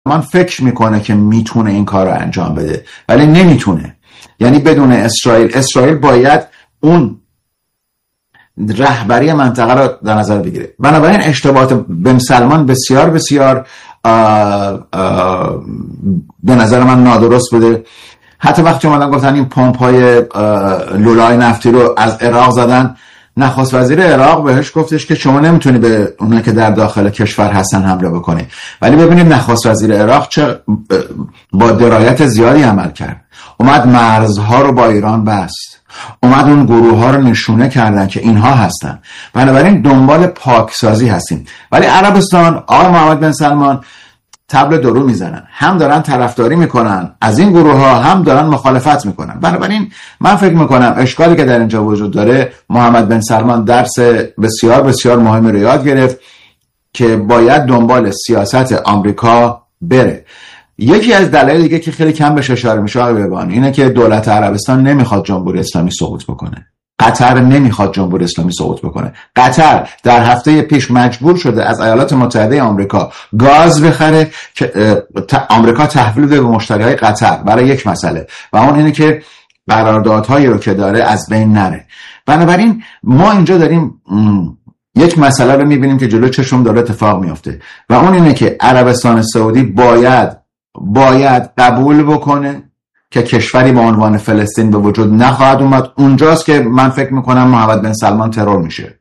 من فکر میکنه که میتونه این کار رو انجام بده ولی نمیتونه. یعنی بدون اسرائیل باید اون رهبری منطقه رو در نظر بگیره. بنابراین اشتباهات بن سلمان بسیار بسیار به نظر من نادرست بوده. حتی وقتی اومدن گفتن این پمپ‌های لولای نفتی رو از عراق زدن، نخست وزیر عراق بهش گفتش که شما نمیتونی به اونایی که در داخل کشور هستن حمله بکنی. ولی ببینید نخست وزیر عراق چه با درایت زیادی عمل کرد. اومد مرزها رو با ایران بست، اومد اون گروه ها رو نشونه کردن که اینها هستن. بنابراین دنبال پاکسازی هستیم. ولی عربستان، آقای محمد بن سلمان طبل درو میزنن، هم دارن طرفداری میکنن از این گروه ها، هم دارن مخالفت میکنن. بنابراین من فکر میکنم اشکالی که در اینجا وجود داره، محمد بن سلمان درس بسیار بسیار مهم رو یاد گرفت که باید دنبال سیاست آمریکا بره. یکی از دلایل دیگه که خیلی کم بهش اشاره میشه آقای بهبان اینه که دولت عربستان نمیخواد جمهوری اسلامی سقوط بکنه. قطر نمیخواد جمهوری اسلامی سقوط بکنه. قطر در هفته پیش مجبور شده از ایالات متحده آمریکا گاز بخره که آمریکا تحویل بده به مشتریهای قطر برای یک مسئله، و اون اینه که قراردادهایی رو که داره از بین نره. بنابراین ما اینجا داریم یک مسئله رو میبینیم که جلو چشم داره اتفاق میفته، و اون اینه که عربستان سعودی باید قبول بکنه که کشوری با عنوان فلسطین به وجود نخواهد اومد. اونجاست که من فکر میکنم محمد بن سلمان ترور میشه.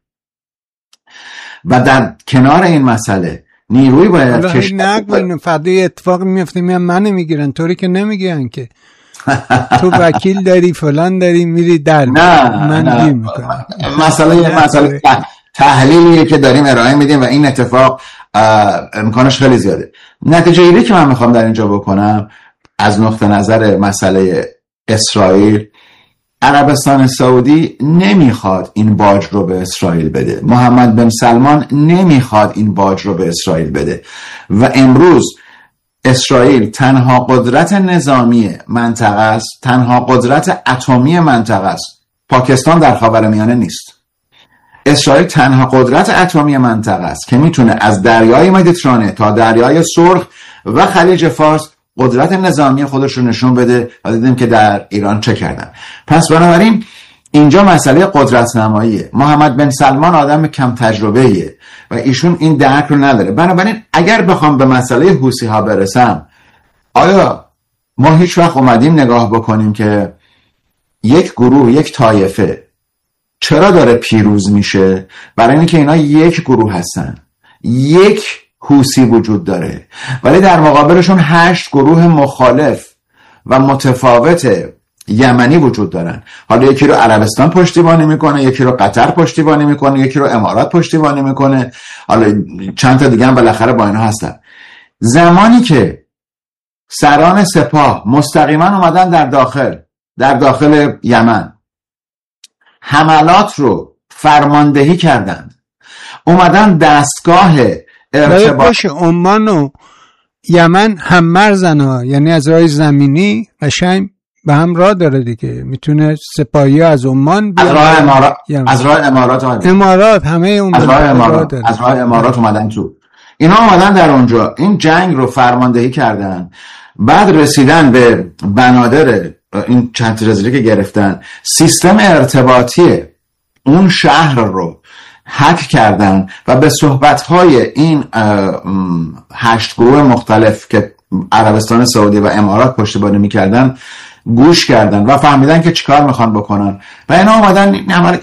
و در کنار این مسئله نیروی باید نگوین فردا اتفاق میفته منو میگیرن، طوری که نمیگن که تو وکیل داری فلان داری میری در من گیر میکنم. مسئله تحلیلیه که داریم ارائه میدیم و این اتفاق امکانش خیلی زیاده. نتیجه گیری که من میخوام در اینجا بکنم از نقطه نظر مسئله اسرائیل، عربستان سعودی نمیخواد این باج رو به اسرائیل بده. محمد بن سلمان نمیخواد این باج رو به اسرائیل بده و امروز اسرائیل تنها قدرت نظامی منطقه است، تنها قدرت اتمی منطقه است. پاکستان در خاورمیانه نیست. اسرائیل تنها قدرت اتمی منطقه است که میتونه از دریای مدیترانه تا دریای سرخ و خلیج فارس قدرت نظامی خودش رو نشون بده و دیدیم که در ایران چه کردن. پس بنابراین اینجا مسئله قدرت نماییه. محمد بن سلمان آدم کم تجربه‌ایه و ایشون این درک رو نداره. بنابراین اگر بخوام به مسئله حوثی ها برسم، آیا ما هیچ وقت اومدیم نگاه بکنیم که یک گروه، یک طایفه چرا داره پیروز میشه؟ برای اینکه اینا یک گروه هستن، یک حوثی وجود داره، ولی در مقابلشون 8 گروه مخالف و متفاوت یمنی وجود دارن. حالا یکی رو عربستان پشتیبانی میکنه، یکی رو قطر پشتیبانی میکنه، یکی رو امارات پشتیبانی میکنه، حالا چند تا دیگه هم بالاخره با اینا هستن. زمانی که سران سپاه مستقیما اومدن در داخل یمن حملات رو فرماندهی کردن، اومدن دستگاه ارتباط عمان و یمن هم مرزن ها، یعنی از راه زمینی قشنگ به هم راه داره دیگه. میتونه سپاهی از عمان از راه امارات همه اون از راه امارات اومدن تو. اینا اومدن در اونجا این جنگ رو فرماندهی کردن. بعد رسیدن به بنادر این چند جزیره که گرفتن، سیستم ارتباطی اون شهر رو هک کردن و به صحبت‌های این 8 گروه مختلف که عربستان سعودی و امارات پشتیبانی می‌کردن گوش کردن و فهمیدن که چیکار میخوان بکنن و اینا اومدن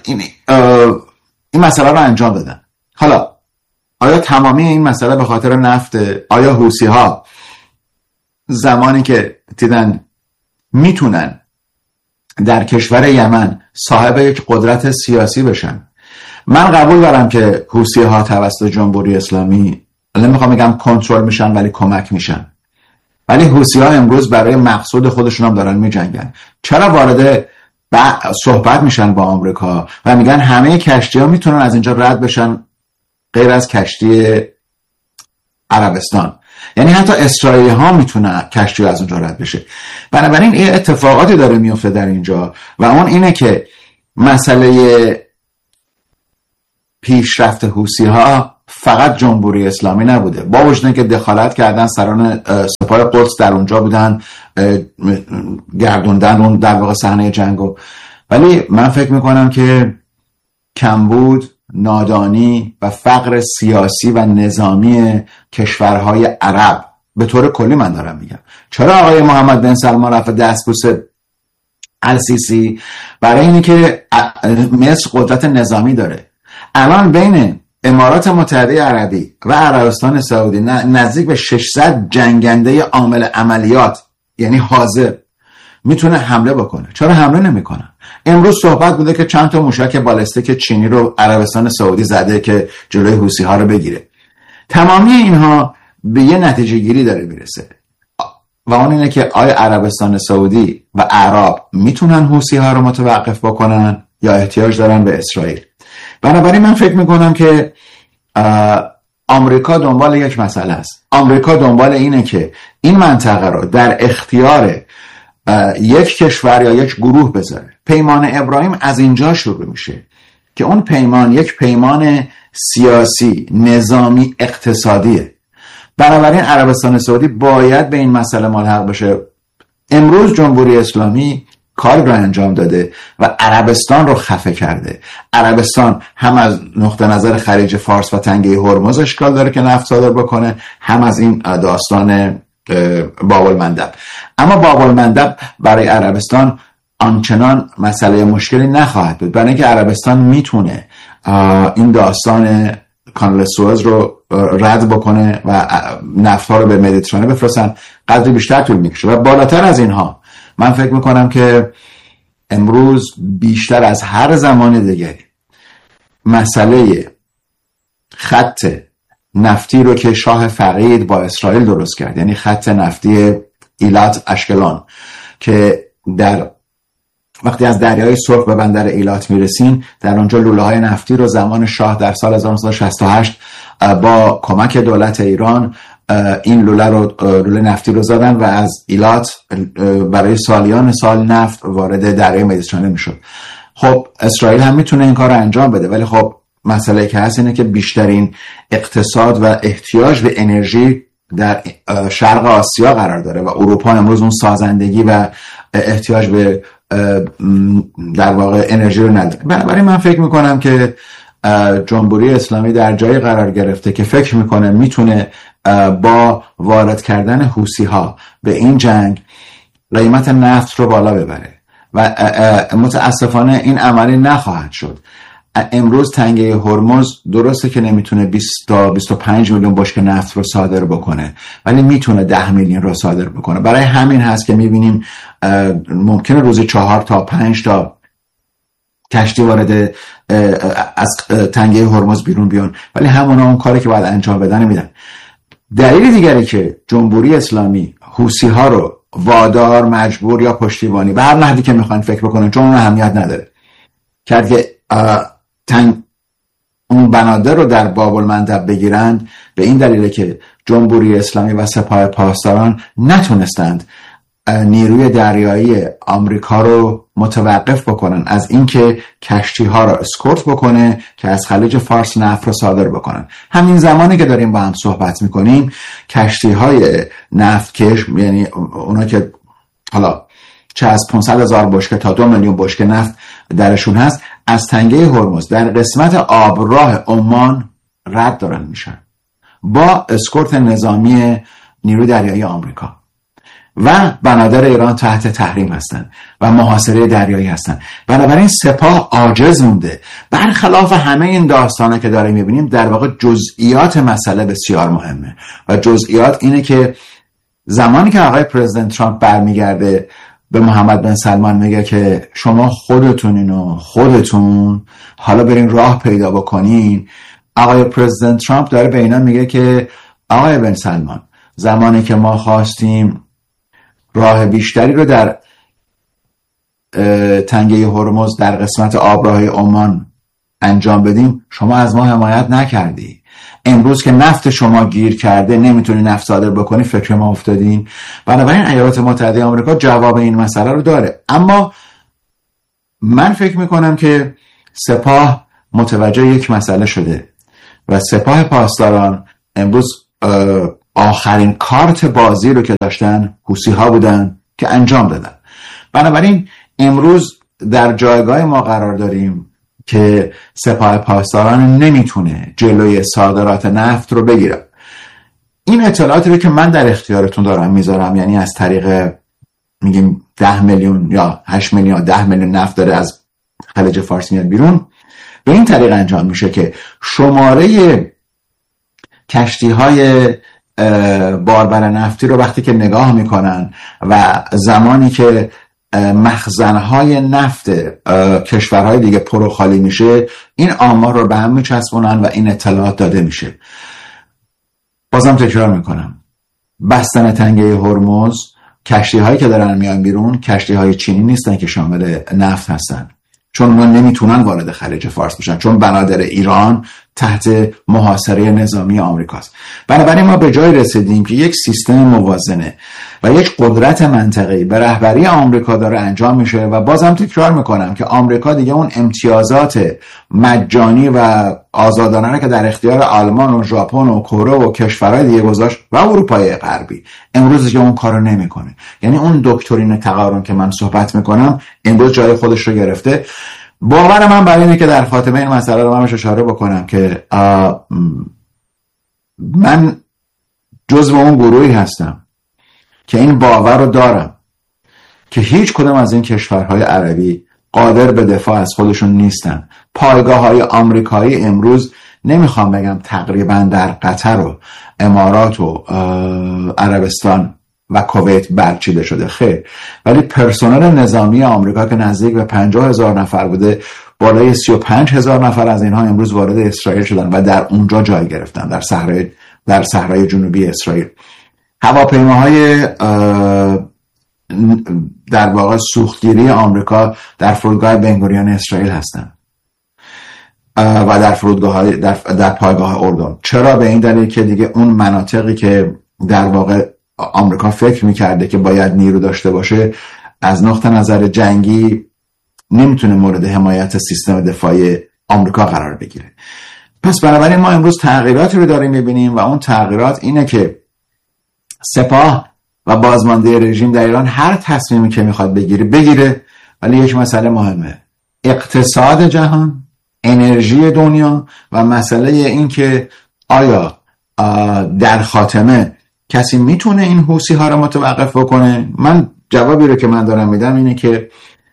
این مسئله رو انجام دادن. حالا آیا تمامی این مسئله به خاطر نفت؟ آیا حوثی‌ها زمانی که دیدن میتونن در کشور یمن صاحب یک قدرت سیاسی بشن؟ من قبول دارم که حوثی‌ها توسط جمهوری اسلامی نمیخوام بگم کنترل میشن ولی کمک میشن، ولی حوثی‌ها امروز برای مقصود خودشون هم دارن میجنگن. چرا وارد صحبت میشن با آمریکا و میگن همه کشتی‌ها میتونن از اینجا رد بشن غیر از کشتی عربستان؟ یعنی حتی اسرائیلی ها میتونه کشتی از اونجا رد بشه. بنابراین این اتفاقاتی داره میفته در اینجا و اون اینه که مسئله پیشرفت حوثی‌ها فقط جمهوری اسلامی نبوده، با وجود اینکه دخالت کردن سران سپاه قدس در اونجا بودن، گردوندن اون در واقع صحنه جنگو، ولی من فکر میکنم که کمبود، نادانی و فقر سیاسی و نظامی کشورهای عرب به طور کلی، من دارم میگم، چرا آقای محمد بن سلمان رفت دستبوس السیسی؟ برای اینی که مصر قدرت نظامی داره. الان بین امارات متحده عربی و عربستان سعودی نزدیک به 600 جنگنده عامل عملیات، یعنی حاضر، میتونه حمله بکنه. چرا حمله نمیکنه؟ امروز صحبت بوده که چند تا موشک بالستیک چینی رو عربستان سعودی زده که جلوی حوثی ها رو بگیره. تمامی اینها به یه نتیجه گیری داره میرسه و اون اینه که آیا عربستان سعودی و عرب میتونن حوثی ها رو متوقف بکنن یا احتیاج دارن به اسرائیل. بنابراین من فکر میکنم که آمریکا دنبال یک مسئله است. آمریکا دنبال اینه که این منطقه رو در اختیار یک کشور یا یک گروه بذاره. پیمان ابراهیم از اینجا شروع میشه که اون پیمان یک پیمان سیاسی، نظامی، اقتصادیه. بنابراین عربستان سعودی باید به این مسئله ملحق بشه. امروز جمهوری اسلامی کار رو انجام داده و عربستان رو خفه کرده. عربستان هم از نقطه نظر خلیج فارس و تنگه هرمز اشکال داره که نفت صادر بکنه، هم از این داستان باب المندب. اما باب المندب برای عربستان آنچنان مسئله مشکلی نخواهد بود، برای اینکه عربستان میتونه این داستان کانال سوئز رو رد بکنه و نفت ها رو به مدیترانه بفرستن. قدری بیشتر طول میکشه و بالاتر از اینها من فکر میکنم که امروز بیشتر از هر زمان دیگری مسئله خط نفتی رو که شاه فقید با اسرائیل درست کرد، یعنی خط نفتی ایلات اشکلان، که در وقتی از دریای سرخ به بندر ایلات میرسین، در اونجا لوله های نفتی رو زمان شاه در سال 1968 با کمک دولت ایران این لوله نفتی رو زدن و از ایلات برای سالیان سال نفت وارد دریای مدیترانه میشد. خب اسرائیل هم میتونه این کار رو انجام بده، ولی خب مسئله که هست اینه که بیشترین اقتصاد و احتیاج به انرژی در شرق آسیا قرار داره و اروپا امروز اون سازندگی و احتیاج به در واقع انرژی رو نداره. بنابراین من فکر میکنم که جمهوری اسلامی در جایی قرار گرفته که فکر میکنه میتونه با وارد کردن حوثی ها به این جنگ قیمت نفت رو بالا ببره و متاسفانه این عملی نخواهد شد. امروز تنگه هرمز درسته که نمیتونه 20 تا 25 میلیون بشکه نفت رو صادر بکنه، ولی میتونه 10 میلیون رو صادر بکنه. برای همین هست که میبینیم ممکنه روزی 4 تا 5 تا کشتی وارد از تنگه هرمز بیرون بیان، ولی همونا اون کاری که باید انجام بدن میدن. دلیل دیگری که جمهوری اسلامی حوثی ها رو وادار، مجبور یا پشتیبانی به هر نحوی که میخوان فکر بکنن، چون اون اهمیت نداره، کرد که اون بنادر رو در باب المندب بگیرند، به این دلیله که جمهوری اسلامی و سپاه پاسداران نتونستند نیروی دریایی آمریکا رو متوقف بکنن از اینکه کشتی ها رو اسکورت بکنه که از خلیج فارس نفت رو صادر بکنن. همین زمانی که داریم با هم صحبت میکنیم، کشتی های نفتکش، یعنی اونا که حالا چه از 500,000 بشکه تا 2 میلیون بشکه نفت درشون هست، از تنگه هرمز در قسمت آبراه عمان رد دارن میشن با اسکورت نظامی نیروی دریایی آمریکا و بنادر ایران تحت تحریم هستن و محاصره دریایی هستن. بنابراین سپاه عاجز مونده. برخلاف همه این داستانه که داریم میبینیم، در واقع جزئیات مسئله بسیار مهمه و جزئیات اینه که زمانی که آقای پرزیدنت ترامپ برمیگرده به محمد بن سلمان میگه که شما خودتون حالا برین راه پیدا بکنین، آقای پرزیدنت ترامپ داره به اینا میگه که آقای بن سلمان، زمانی که ما خواستیم راه بیشتری رو در تنگه هرمز در قسمت آبراه عمان انجام بدیم، شما از ما حمایت نکردی. امروز که نفت شما گیر کرده، نمیتونی نفت صادر بکنی، فکر ما افتادین. بنابراین ایالات متحده آمریکا جواب این مسئله رو داره. اما من فکر میکنم که سپاه متوجه یک مسئله شده و سپاه پاسداران امروز آخرین کارت بازی رو که داشتن حوثی‌ها بودن که انجام دادن. بنابراین امروز در جایگاه ما قرار داریم که سپاه پاسداران نمیتونه جلوی صادرات نفت رو بگیره. این اطلاعاتی رو که من در اختیارتون دارم میذارم، یعنی از طریق میگیم 10 میلیون یا 8 میلیون یا 10 میلیون نفت داره از خلیج فارس میاد بیرون، به این طریق انجام میشه که شماره کشتی‌های باربر نفتی رو وقتی که نگاه میکنن و زمانی که مخزن‌های نفت کشورهای دیگه پر و خالی میشه، این آمار رو به هم میچسبونن و این اطلاعات داده میشه. بازم تکرار میکنم، بستن تنگه هرمز، کشتی‌هایی که دارن میان بیرون کشتی‌های چینی نیستن که شامل نفت هستن، چون اونا نمیتونن وارد خلیج فارس بشن، چون بنادر ایران تحت محاصره نظامی آمریکاست. بنابراین ما به جای رسیدیم که یک سیستم موازنه و یک قدرت منطقه‌ای به رهبری آمریکا داره انجام میشه و بازم تکرار میکنم که آمریکا دیگه اون امتیازات مجانی و آزادانه که در اختیار آلمان و ژاپن و کره و کشورهای دیگه گذاشت و اروپای غربی، امروز دیگه اون کارو نمیکنه. یعنی اون دکترین تقارن که من صحبت میکنم امروز جای خودش رو گرفته. باور من برای اینه که در خاتمه این مسئله رو من اشاره بکنم که من جزو اون گروهی هستم که این باور رو دارم که هیچ کدام از این کشورهای عربی قادر به دفاع از خودشون نیستن. پایگاه‌های آمریکایی امروز نمیخوام بگم تقریبا در قطر و امارات و عربستان و کویت برچیده شده، خیر، ولی پرسنل نظامی آمریکا که نزدیک به 50,000 نفر بوده، بالای 35,000 نفر از اینها امروز وارد اسرائیل شدن و در اونجا جای گرفتن، در صحرای جنوبی اسرائیل. هواپیماهای در واقع سوختگیری آمریکا در فرودگاه بنگوریون اسرائیل هستن و در پایگاه اردن. چرا؟ به این دلیل که دیگه اون مناطقی که در واقع آمریکا فکر میکرده که باید نیرو داشته باشه از نقطه نظر جنگی نمیتونه مورد حمایت سیستم دفاعی آمریکا قرار بگیره. پس بنابراین ما امروز تغییراتی رو داریم میبینیم و اون تغییرات اینه که سپاه و بازمانده رژیم در ایران هر تصمیمی که میخواد بگیره، ولی یک مسئله مهمه: اقتصاد جهان، انرژی دنیا و مسئله این که آیا در خاتمه کسی میتونه این حوثی ها رو متوقف بکنه. من جوابی رو که من دارم میدم اینه که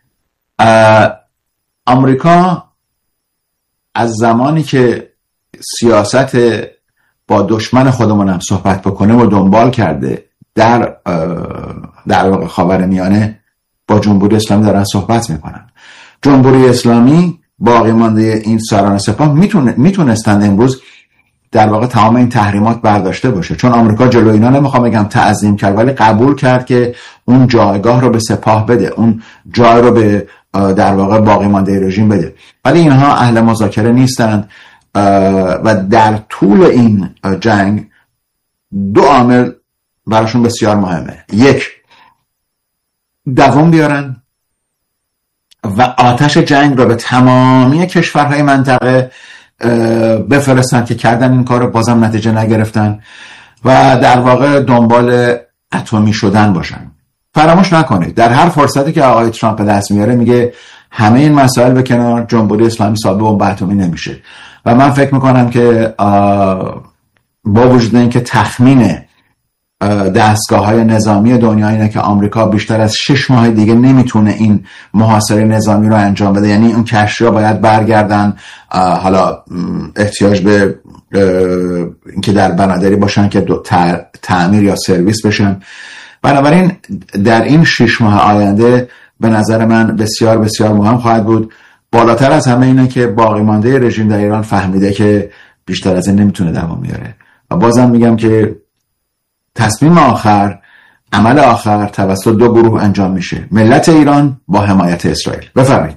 آمریکا از زمانی که سیاست با دشمن خودمون هم صحبت بکنه و دنبال کرده در واقع خاورمیانه با جمهوری اسلامی دارن صحبت میکنن. جمهوری اسلامی باقی مانده این سران سپاه میتونستند امروز در واقع تمام این تحریمات برداشته باشه، چون آمریکا جلو اینا نمیخوام بگم تعظیم کرد، ولی قبول کرد که اون جایگاه رو به سپاه بده، اون جای رو به در واقع باقی مانده رژیم بده. ولی اینها اهل مذاکره نیستند و در طول این جنگ دو عامل براشون بسیار مهمه: یک، دوام بیارن و آتش جنگ رو به تمامی کشورهای منطقه بفرستن که کردن این کار رو، بازم نتیجه نگرفتن و در واقع دنبال اتمی شدن باشن. فراموش نکنید در هر فرصتی که آقای ترامپ به دست میاره میگه همه این مسائل به کنار، جمهوری اسلامی صاحب بمب اتمی نمیشه. و من فکر میکنم که با وجود این که تخمین دستگاه‌های نظامی دنیا اینه که آمریکا بیشتر از 6 ماه دیگه نمیتونه این محاصره نظامی رو انجام بده، یعنی اون کشتی‌ها باید برگردن، حالا احتیاج به اینکه در بنادری باشن که تعمیر یا سرویس بشن. بنابراین در این 6 ماه آینده به نظر من بسیار بسیار مهم خواهد بود. بالاتر از همه اینه که باقی مانده رژیم در ایران فهمیده که بیشتر از این نمیتونه دوام بیاره و بازم میگم که تصمیم آخر، عمل آخر توسط دو گروه انجام میشه: ملت ایران با حمایت اسرائیل. بفرمایید.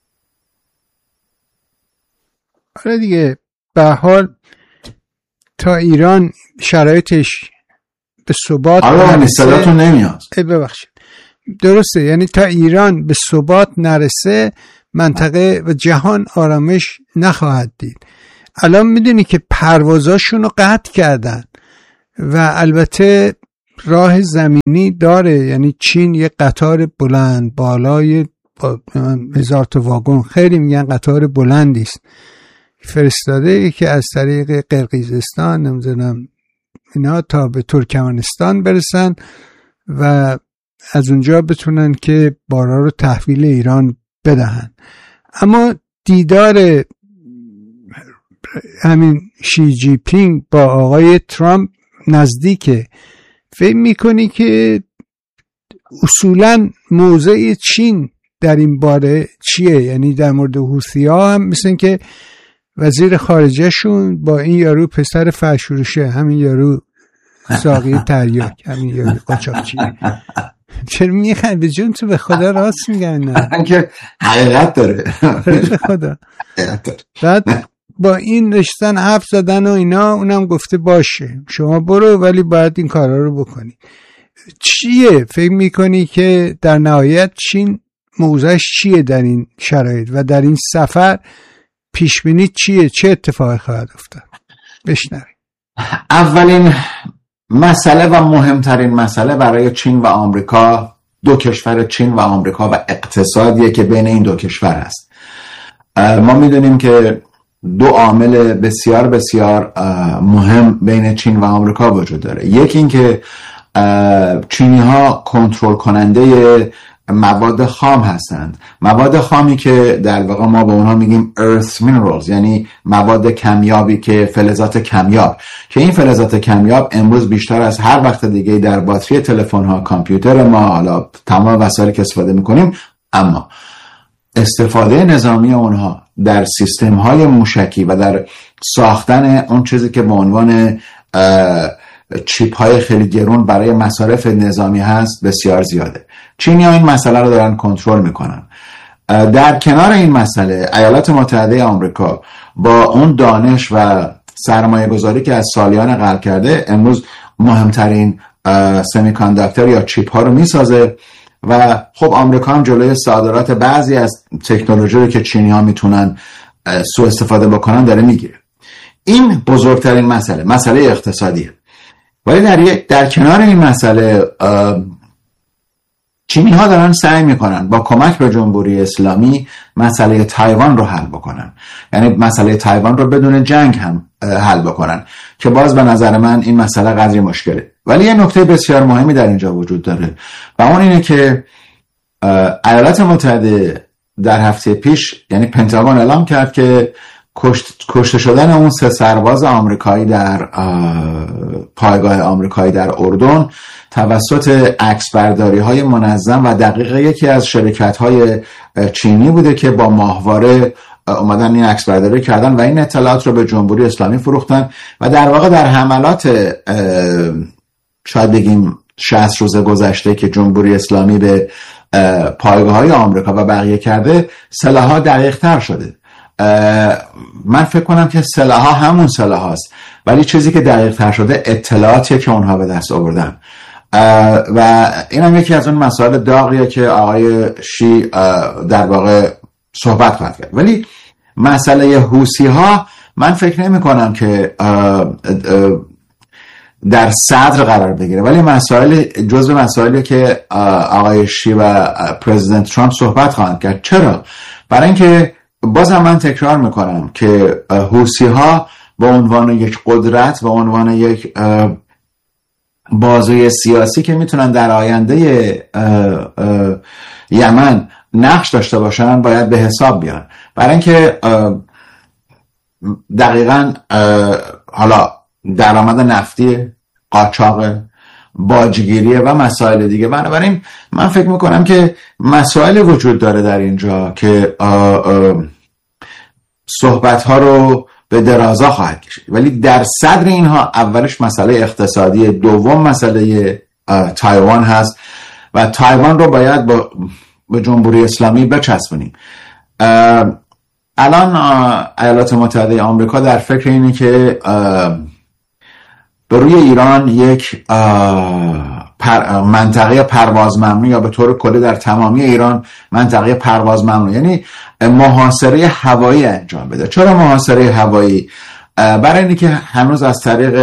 آره دیگه، به حال تا ایران شرایطش به ثبات صداتون نمیاد. ببخشید. درسته، یعنی تا ایران به ثبات نرسه منطقه و جهان آرامش نخواهد دید. الان میدونی که پروازاشون رو قطع کردن و البته راه زمینی داره، یعنی چین یه قطار بلند بالای 1000 تا واگن، خیلی میگن قطار بلندی است، فرستاده که از طریق قرقیزستان نمیدونم اینا تا به ترکمنستان برسن و از اونجا بتونن که بارا رو تحویل ایران بدهن. اما دیدار همین شی جی پینگ با آقای ترامپ نزدیکه، فکر میکنی که اصولا موضع چین در این باره چیه؟ یعنی در مورد حوثی‌ها هم مثل که وزیر خارجهشون با این یارو پسر فرشوروشه، همین یارو ساقی تریاک، همین یارو قاچاقچی، چرا میخوای به جون تو؟ به خدا راست میگن نه که حقیقت داره به خدا. بعد با این رشتن حرف زدن و اینا، اونم گفته باشه شما برو ولی باید این کارا رو بکنی. چیه فکر میکنی که در نهایت چین موضعش چیه در این شرایط و در این سفر پیش بینی چیه؟ چه اتفاقی خواهد افتاد؟ بشنویم. اولین مسئله و مهمترین مسئله برای چین و آمریکا، دو کشور چین و آمریکا و اقتصادیه که بین این دو کشور هست. ما میدونیم که دو عامل بسیار بسیار مهم بین چین و آمریکا وجود داره. یکی این که چینی ها کنترل کننده مواد خام هستند، مواد خامی که در واقع ما به اونها میگیم earth minerals، یعنی مواد کمیابی که فلزات کمیاب، که این فلزات کمیاب امروز بیشتر از هر وقت دیگه در باتری تلفن ها، کامپیوتر ما، حالا تمام وسایلی که استفاده میکنیم، اما استفاده نظامی اونها در سیستم های موشکی و در ساختن اون چیزی که به عنوان چیپ های خیلی گرون برای مصارف نظامی هست بسیار زیاده. چینی ها این مسئله رو دارن کنترل میکنن. در کنار این مسئله ایالات متحده آمریکا با اون دانش و سرمایه گذاری که از سالیان قبل کرده، امروز مهمترین سمی کانداکتور یا چیپ ها رو میسازه و خب آمریکا هم جلوی صادرات بعضی از تکنولوژی رو که چینی ها میتونن سوء استفاده بکنن داره میگیره. این بزرگترین مسئله اقتصادیه. ولی در کنار این مسئله چینی ها دارن سعی میکنن با کمک به جمهوری اسلامی مسئله تایوان رو حل بکنن، یعنی مسئله تایوان رو بدون جنگ هم حل بکنن، که باز به نظر من این مسئله قدری مشکله. ولی یه نکته بسیار مهمی در اینجا وجود داره و اون اینه که ایالات متحده در هفته پیش، یعنی پنتاگون اعلام کرد که کشته شدن اون 3 سرباز آمریکایی در پایگاه آمریکایی در اردن توسط عکسبرداری های منظم و دقیق یکی از شرکت های چینی بوده که با ماهواره اومدن این عکسبرداری کردن و این اطلاعات رو به جمهوری اسلامی فروختن و در واقع در حملات شاید بگیم 60 روز گذشته که جمهوری اسلامی به پایگاه های آمریکا و بقیه کرده، سلاح‌ها دقیق تر شده. من فکر کنم که سلاح‌ها همون سلاح هاست، ولی چیزی که دقیق تر شده اطلاعاتیه که اونها به دست آوردن و این هم یکی از اون مسائل داغیه که آقای شی در واقع صحبت خواهد کرد. ولی مسئله حوثی‌ها من فکر نمی کنم که در صدر قرار بگیره، ولی جزء مسائلی که آقای شی و پرزیدنت ترامپ صحبت خواهند کرد. چرا؟ برای اینکه بازم من تکرار میکنم که حوثی‌ها به عنوان یک قدرت، به عنوان یک بازوی سیاسی که میتونن در آینده یمن نقش داشته باشن، باید به حساب بیان. برای اینکه دقیقاً حالا درآمد نفتی، قاچاق، باجگیریه و مسائل دیگه. بنابراین من فکر میکنم که مسائل وجود داره در اینجا که صحبت‌ها رو به درازا خواهد کشید، ولی در صدر اینها اولش مسئله اقتصادی، دوم مسئله تایوان هست و تایوان رو باید به جمهوری اسلامی بچسبونیم. الان ایالات متحده آمریکا در فکر اینه که به روی ایران یک منطقه پرواز ممنوع یا به طور کلی در تمامی ایران منطقه پرواز ممنوع، یعنی محاصره هوایی انجام بده. چرا محاصره هوایی؟ برای اینکه هنوز از طریق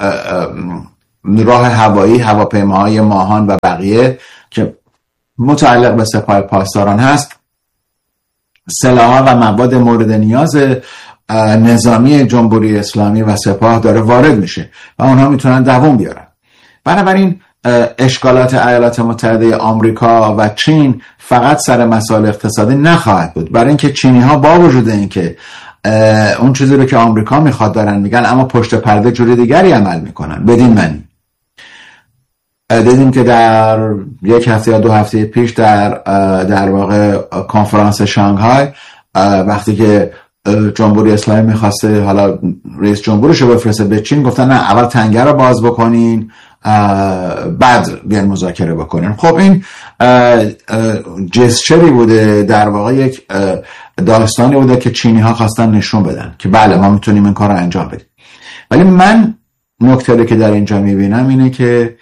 راه هوایی، هواپیماهای ماهان و بقیه که متعلق به سپاه پاسداران هست، سلاح و مواد مورد نیاز نظامی جمهوری اسلامی و سپاه داره وارد میشه و اونها میتونن دوام بیارن. بنابراین اشکالات ایالات متحده آمریکا و چین فقط سر مسائل اقتصادی نخواهد بود، برای اینکه چینی ها با وجود اینکه اون چیزی رو که آمریکا میخواد دارن میگن، اما پشت پرده جوری دیگری عمل میکنن. بدین معنی دیدیم که در یک هفته یا 2 هفته پیش در واقع کنفرانس شانگهای، وقتی که جمهوری اسلامی میخواسته حالا رئیس جمهورش رو بفرسته به چین، گفتن نه اول تنگه رو باز بکنین بعد بیان مذاکره بکنین. خب این جسچری بوده، در واقع یک داستانی بوده که چینی ها خواستن نشون بدن که بله ما میتونیم این کار رو انجام بدیم. ولی من نکته که در اینجا میبینم اینه که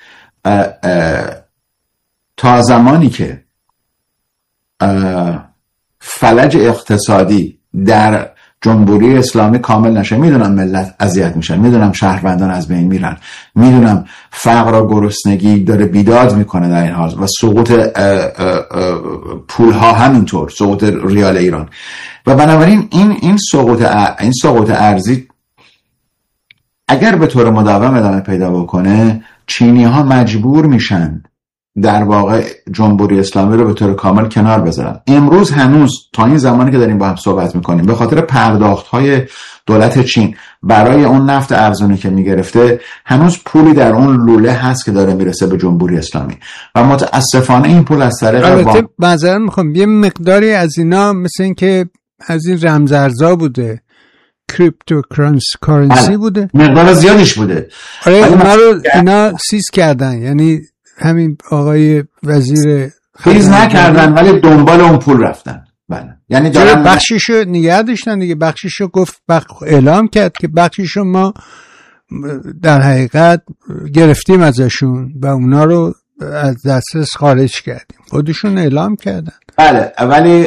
تا زمانی که فلج اقتصادی در جمهوری اسلامی کامل نشه، میدونم ملت اذیت میشن، میدونم شهروندان از بین میرن، میدونم فقر و گرسنگی داره بیداد میکنه در این حال و سقوط پولها همینطور، سقوط ریال ایران، و بنابراین این سقوط ارزی اگر به طور مداوم ادامه پیدا بکنه، چینی ها مجبور میشن در واقع جمهوری اسلامی رو به طور کامل کنار بذارن. امروز هنوز تا این زمانی که داریم با هم صحبت میکنیم به خاطر پرداخت‌های دولت چین برای اون نفت ارزونی که میگرفته، هنوز پولی در اون لوله هست که داره میرسه به جمهوری اسلامی و متاسفانه این پول از طریق البته معذرت میخوام یه مقداری از اینا مثل این که از این رمزارزها بوده، کریپتو کارنسی بوده، مقدار زیادیش بوده. آره اونا رو اینا سیز کردن، یعنی همین آقای وزیر فریز نکردن ولی دنبال اون پول رفتن. بله، یعنی بخشیشو نگه داشتن دیگه، بخشیشو گفت اعلام کرد که بخشیشو ما در حقیقت گرفتیم ازشون و اونا رو از دسترس خارج کردیم، خودشون اعلام کردن. بله ولی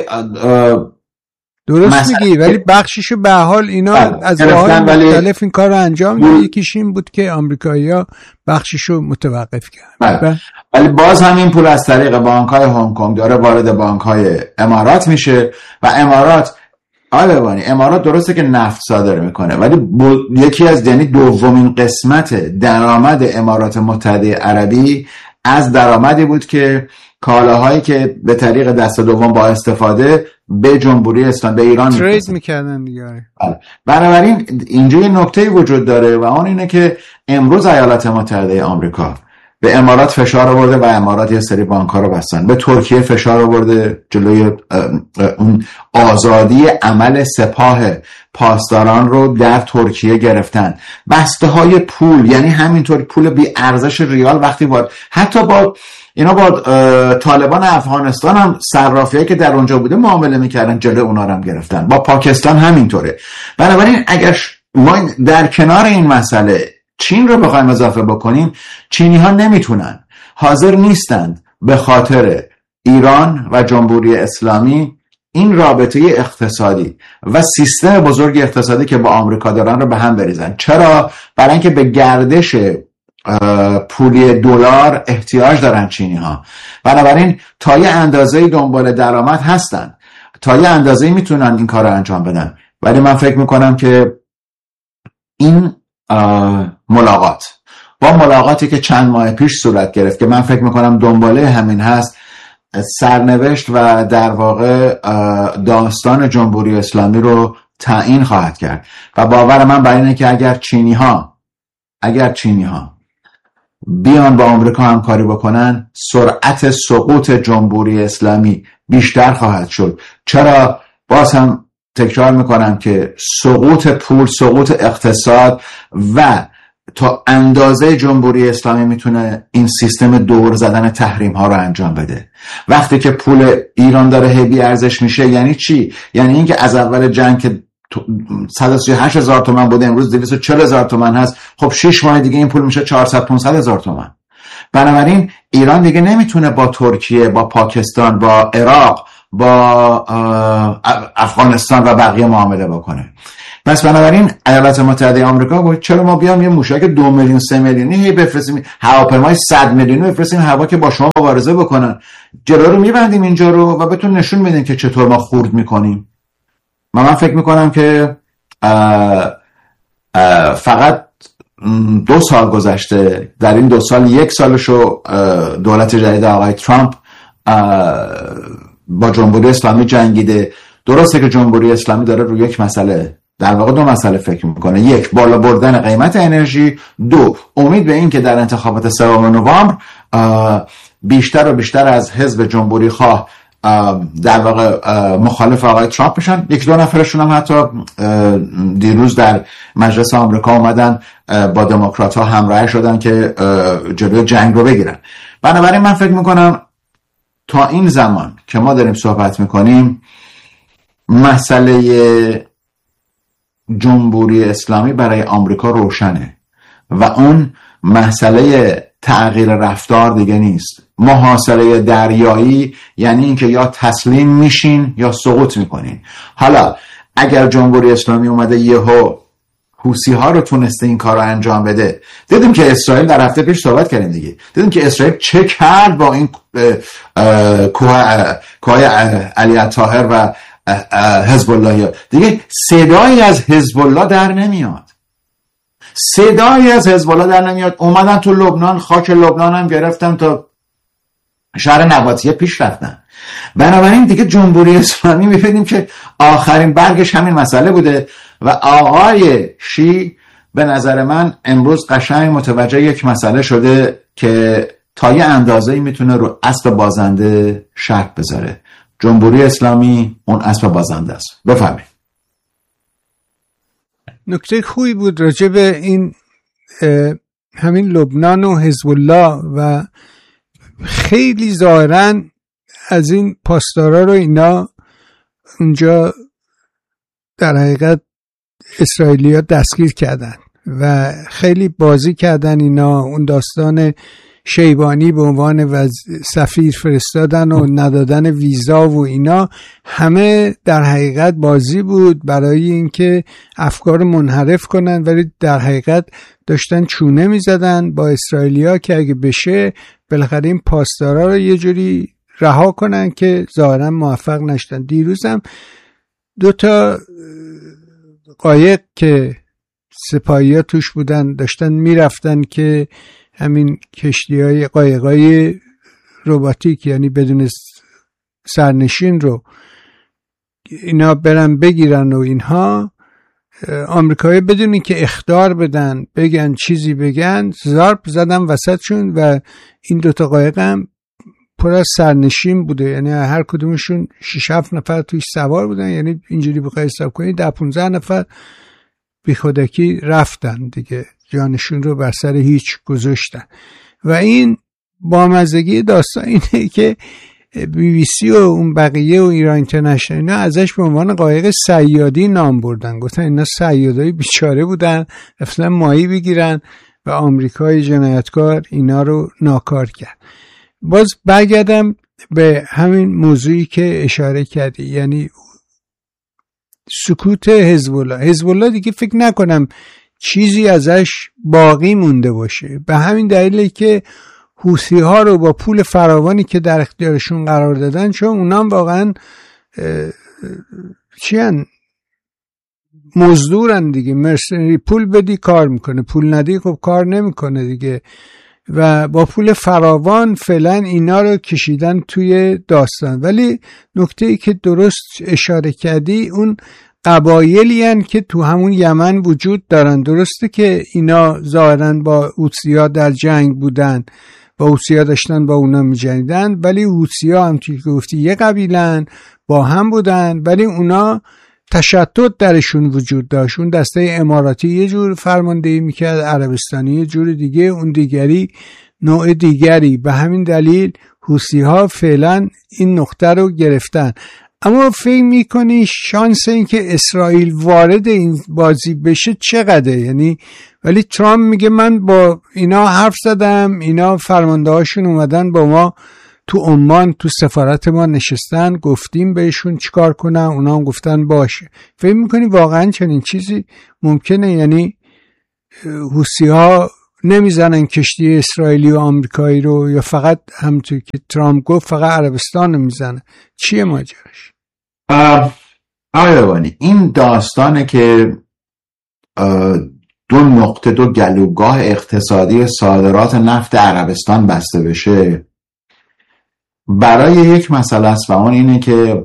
درست میگی، ولی بخشیشو به حال اینا از راه‌های مختلف این کار رو انجام دادن. یکیش این بود که آمریکایی‌ها بخشیشو متوقف کردن، ولی باز هم این پول از طریق بانک‌های هنگ کنگ داره وارد بانک‌های امارات میشه و امارات درسته که نفت صادر میکنه، ولی یکی از یعنی دومین قسمت درآمد امارات متحده عربی از درآمدی بود که کالاهایی که به طریق دست دوم با استفاده به جمهوری اسلامی به ایران ترید میکردن دیگه. بنابراین اینجا یه نکته وجود داره و اون اینه که امروز ایالات متحده آمریکا به امارات فشار آورده و امارات یه سری بانک‌ها رو بستن، به ترکیه فشار آورده جلوی اون آزادی عمل سپاه پاسداران رو در ترکیه گرفتن، بسته های پول، یعنی همینطور پول بی ارزش ریال وقتی حتی با طالبان افغانستان هم صرافیایی که در اونجا بوده معامله میکردن، جلوی اونا رو هم گرفتن، با پاکستان همینطوره. بنابراین اگر ما در کنار این مسئله چین رو بخوایم اضافه بکنیم، چینی ها نمیتونن، حاضر نیستند به خاطر ایران و جمهوری اسلامی این رابطه اقتصادی و سیستم بزرگ اقتصادی که با آمریکا دارن رو به هم بریزن. چرا؟ برای اینکه به گردش پولی دلار احتیاج دارن چینی ها. بنابراین تا یه اندازه‌ای دنبال درآمد هستن، تا یه اندازه‌ای میتونن این کار رو انجام بدن. ولی من فکر میکنم که این ملاقاتی که چند ماه پیش صورت گرفت که من فکر میکنم دنباله همین هست، سرنوشت و در واقع داستان جمهوری اسلامی رو تعیین خواهد کرد و باور من بر اینه که اگر چینی ها بیان با آمریکا همکاری بکنن، سرعت سقوط جمهوری اسلامی بیشتر خواهد شد. چرا؟ باز هم تکرار میکنم که سقوط پول، سقوط اقتصاد و تا اندازه جمهوری اسلامی میتونه این سیستم دور زدن تحریم ها رو انجام بده. وقتی که پول ایران داره هی ارزش میشه، یعنی چی؟ یعنی اینکه از اول جنگ که 138,000 تومان بوده امروز 240,000 تومان هست، خب 6 ماه دیگه این پول میشه 400-500,000 تومان. بنابراین ایران دیگه نمیتونه با ترکیه، با پاکستان، با عراق، با افغانستان و بقیه معامله بکنه. پس بنابراین ایالات متحده آمریکا گفت چرا ما بیام یه موشک 2 میلیون 3 میلیونی هی بفرستیم، هواپیمای 100 میلیونی بفرستیم هوا که با شما مبارزه بکنن، جلو رو میبندیم اینجا رو و بهتون نشون بدیم که چطور ما خورد میکنیم. من فکر میکنم که فقط 2 سال گذشته، در این 2 سال 1 سالشو دولت جدید آقای ترامپ با جمهوری اسلامی جنگیده. درسته که جمهوری اسلامی داره روی یک مسئله، در واقع 2 مسئله فکر میکنه: 1 بالا بردن قیمت انرژی، 2 امید به این که در انتخابات 3 نوامبر بیشتر و بیشتر از حزب جمهوری خواه در واقع مخالف آقای ترامپ میشن. 1-2 نفرشون هم حتی دیروز در مجلس آمریکا اومدن با دموکرات ها همراه شدن که جلوی جنگ رو بگیرن. بنابراین من فکر میکنم تا این زمان که ما داریم صحبت میکنیم مسئله جمهوری اسلامی برای آمریکا روشنه و اون مسئله تغییر رفتار دیگه نیست. محاصره دریایی یعنی اینکه یا تسلیم میشین یا سقوط میکنین. حالا اگر جمهوری اسلامی اومده یهو حوثی ها رو تونسته این کار رو انجام بده، دیدیم که اسرائیل در هفته پیش صحبت کردیم دیگه، دیدیم که اسرائیل چه کرد با این کوه علی الطاهر و حزب الله. دیگه صدایی از حزب الله در نمیاد، اومدن تو لبنان، خاک لبنان هم گرفتن، تا شهر نباتیه پیش رفتن. بنابراین دیگه جمهوری اسلامی می‌بینیم که آخرین برگش همین مسئله بوده و آقای شی به نظر من امروز قشنگ متوجه یک مسئله شده که تا یه اندازه‌ای میتونه رو اسب بازنده شرط بذاره. جمهوری اسلامی اون اسب بازنده است. بفهمید. نکته خوبی بود راجع به این همین لبنان و حزب الله و خیلی ظاهراً از این پاسدارا رو اینا اونجا در حقیقت اسرائیلیا دستگیر کردن و خیلی بازی کردن اینا. اون داستان شیبانی به عنوان سفیر فرستادن و ندادن ویزا و اینا همه در حقیقت بازی بود برای اینکه افکار منحرف کنن، ولی در حقیقت داشتن چونه میزدن با اسرائیلیا که اگه بشه بالاخره این پاسدارا رو یه جوری رها کنن که ظاهرا موفق نشدن. دیروزم 2 قایق که سپاهی‌ها توش بودن داشتن میرفتن که همین کشتی‌های قایقای رباتیک یعنی بدون سرنشین رو اینا برن بگیرن و اینها. آمریکایی بدون که اخطار بدن بگن چیزی بگن ضرب زدن وسطشون و این 2 قایق هم پر از سرنشین بوده، یعنی هر کدومشون 6-7 نفر توش سوار بودن، یعنی اینجوری بخوای حساب کنی 10-15 نفر بی خودکی رفتن دیگه، جانشون رو بر سر هیچ گذاشتن. و این بامزگی داستان اینه که BBC و اون بقیه و ایران اینترنشنال اینا ازش به عنوان قایق صیادی نام بردن، گفتن اینا صیادای بیچاره بودن رفتن ماهی بگیرن و آمریکای جنایتکار اینا رو ناکار کرد. باز برگردم به همین موضوعی که اشاره کردی، یعنی سکوت حزب الله. حزب الله دیگه فکر نکنم چیزی ازش باقی مونده باشه، به همین دلیله که حوثی ها رو با پول فراوانی که در اختیارشون قرار دادن، چون اونام واقعا مزدورن دیگه، مرسنری، پول بدی کار میکنه، پول ندی خب کار نمیکنه دیگه، و با پول فراوان فعلا اینا رو کشیدن توی داستان. ولی نکته ای که درست اشاره کردی اون قبایلی هن که تو همون یمن وجود دارن. درسته که اینا ظاهرا با حوثی‌ها در جنگ بودن، با حوثی‌ها داشتن با اونا می جنگیدن، ولی حوثی‌ها هم که گفتی یه قبیلن با هم بودن، ولی اونا تشتت درشون وجود داشت. اون دسته اماراتی یه جور فرماندهی میکرد، عربستانی یه جور دیگه، اون دیگری نوع دیگری. به همین دلیل حوثی‌ها فعلا این نقطه رو گرفتن. اما فکر میکنی شانس این که اسرائیل وارد این بازی بشه چقدره؟ یعنی ولی ترامپ میگه من با اینا حرف زدم، اینا فرمانده هاشون اومدن با ما تو عمان تو سفارت ما نشستن، گفتیم بهشون چیکار کنن، اونا هم گفتن باشه. فکر میکنی واقعا چنین چیزی ممکنه؟ یعنی حوثی‌ها نمیزنن کشتی اسرائیلی و آمریکایی رو، یا فقط همونطور که ترامپ گفت فقط عربستان رو میزنه؟ چیه ماجراش؟ آقای این داستانه که دو گلوگاه اقتصادی صادرات نفت عربستان بسته بشه برای یک مسئله است و اون اینه که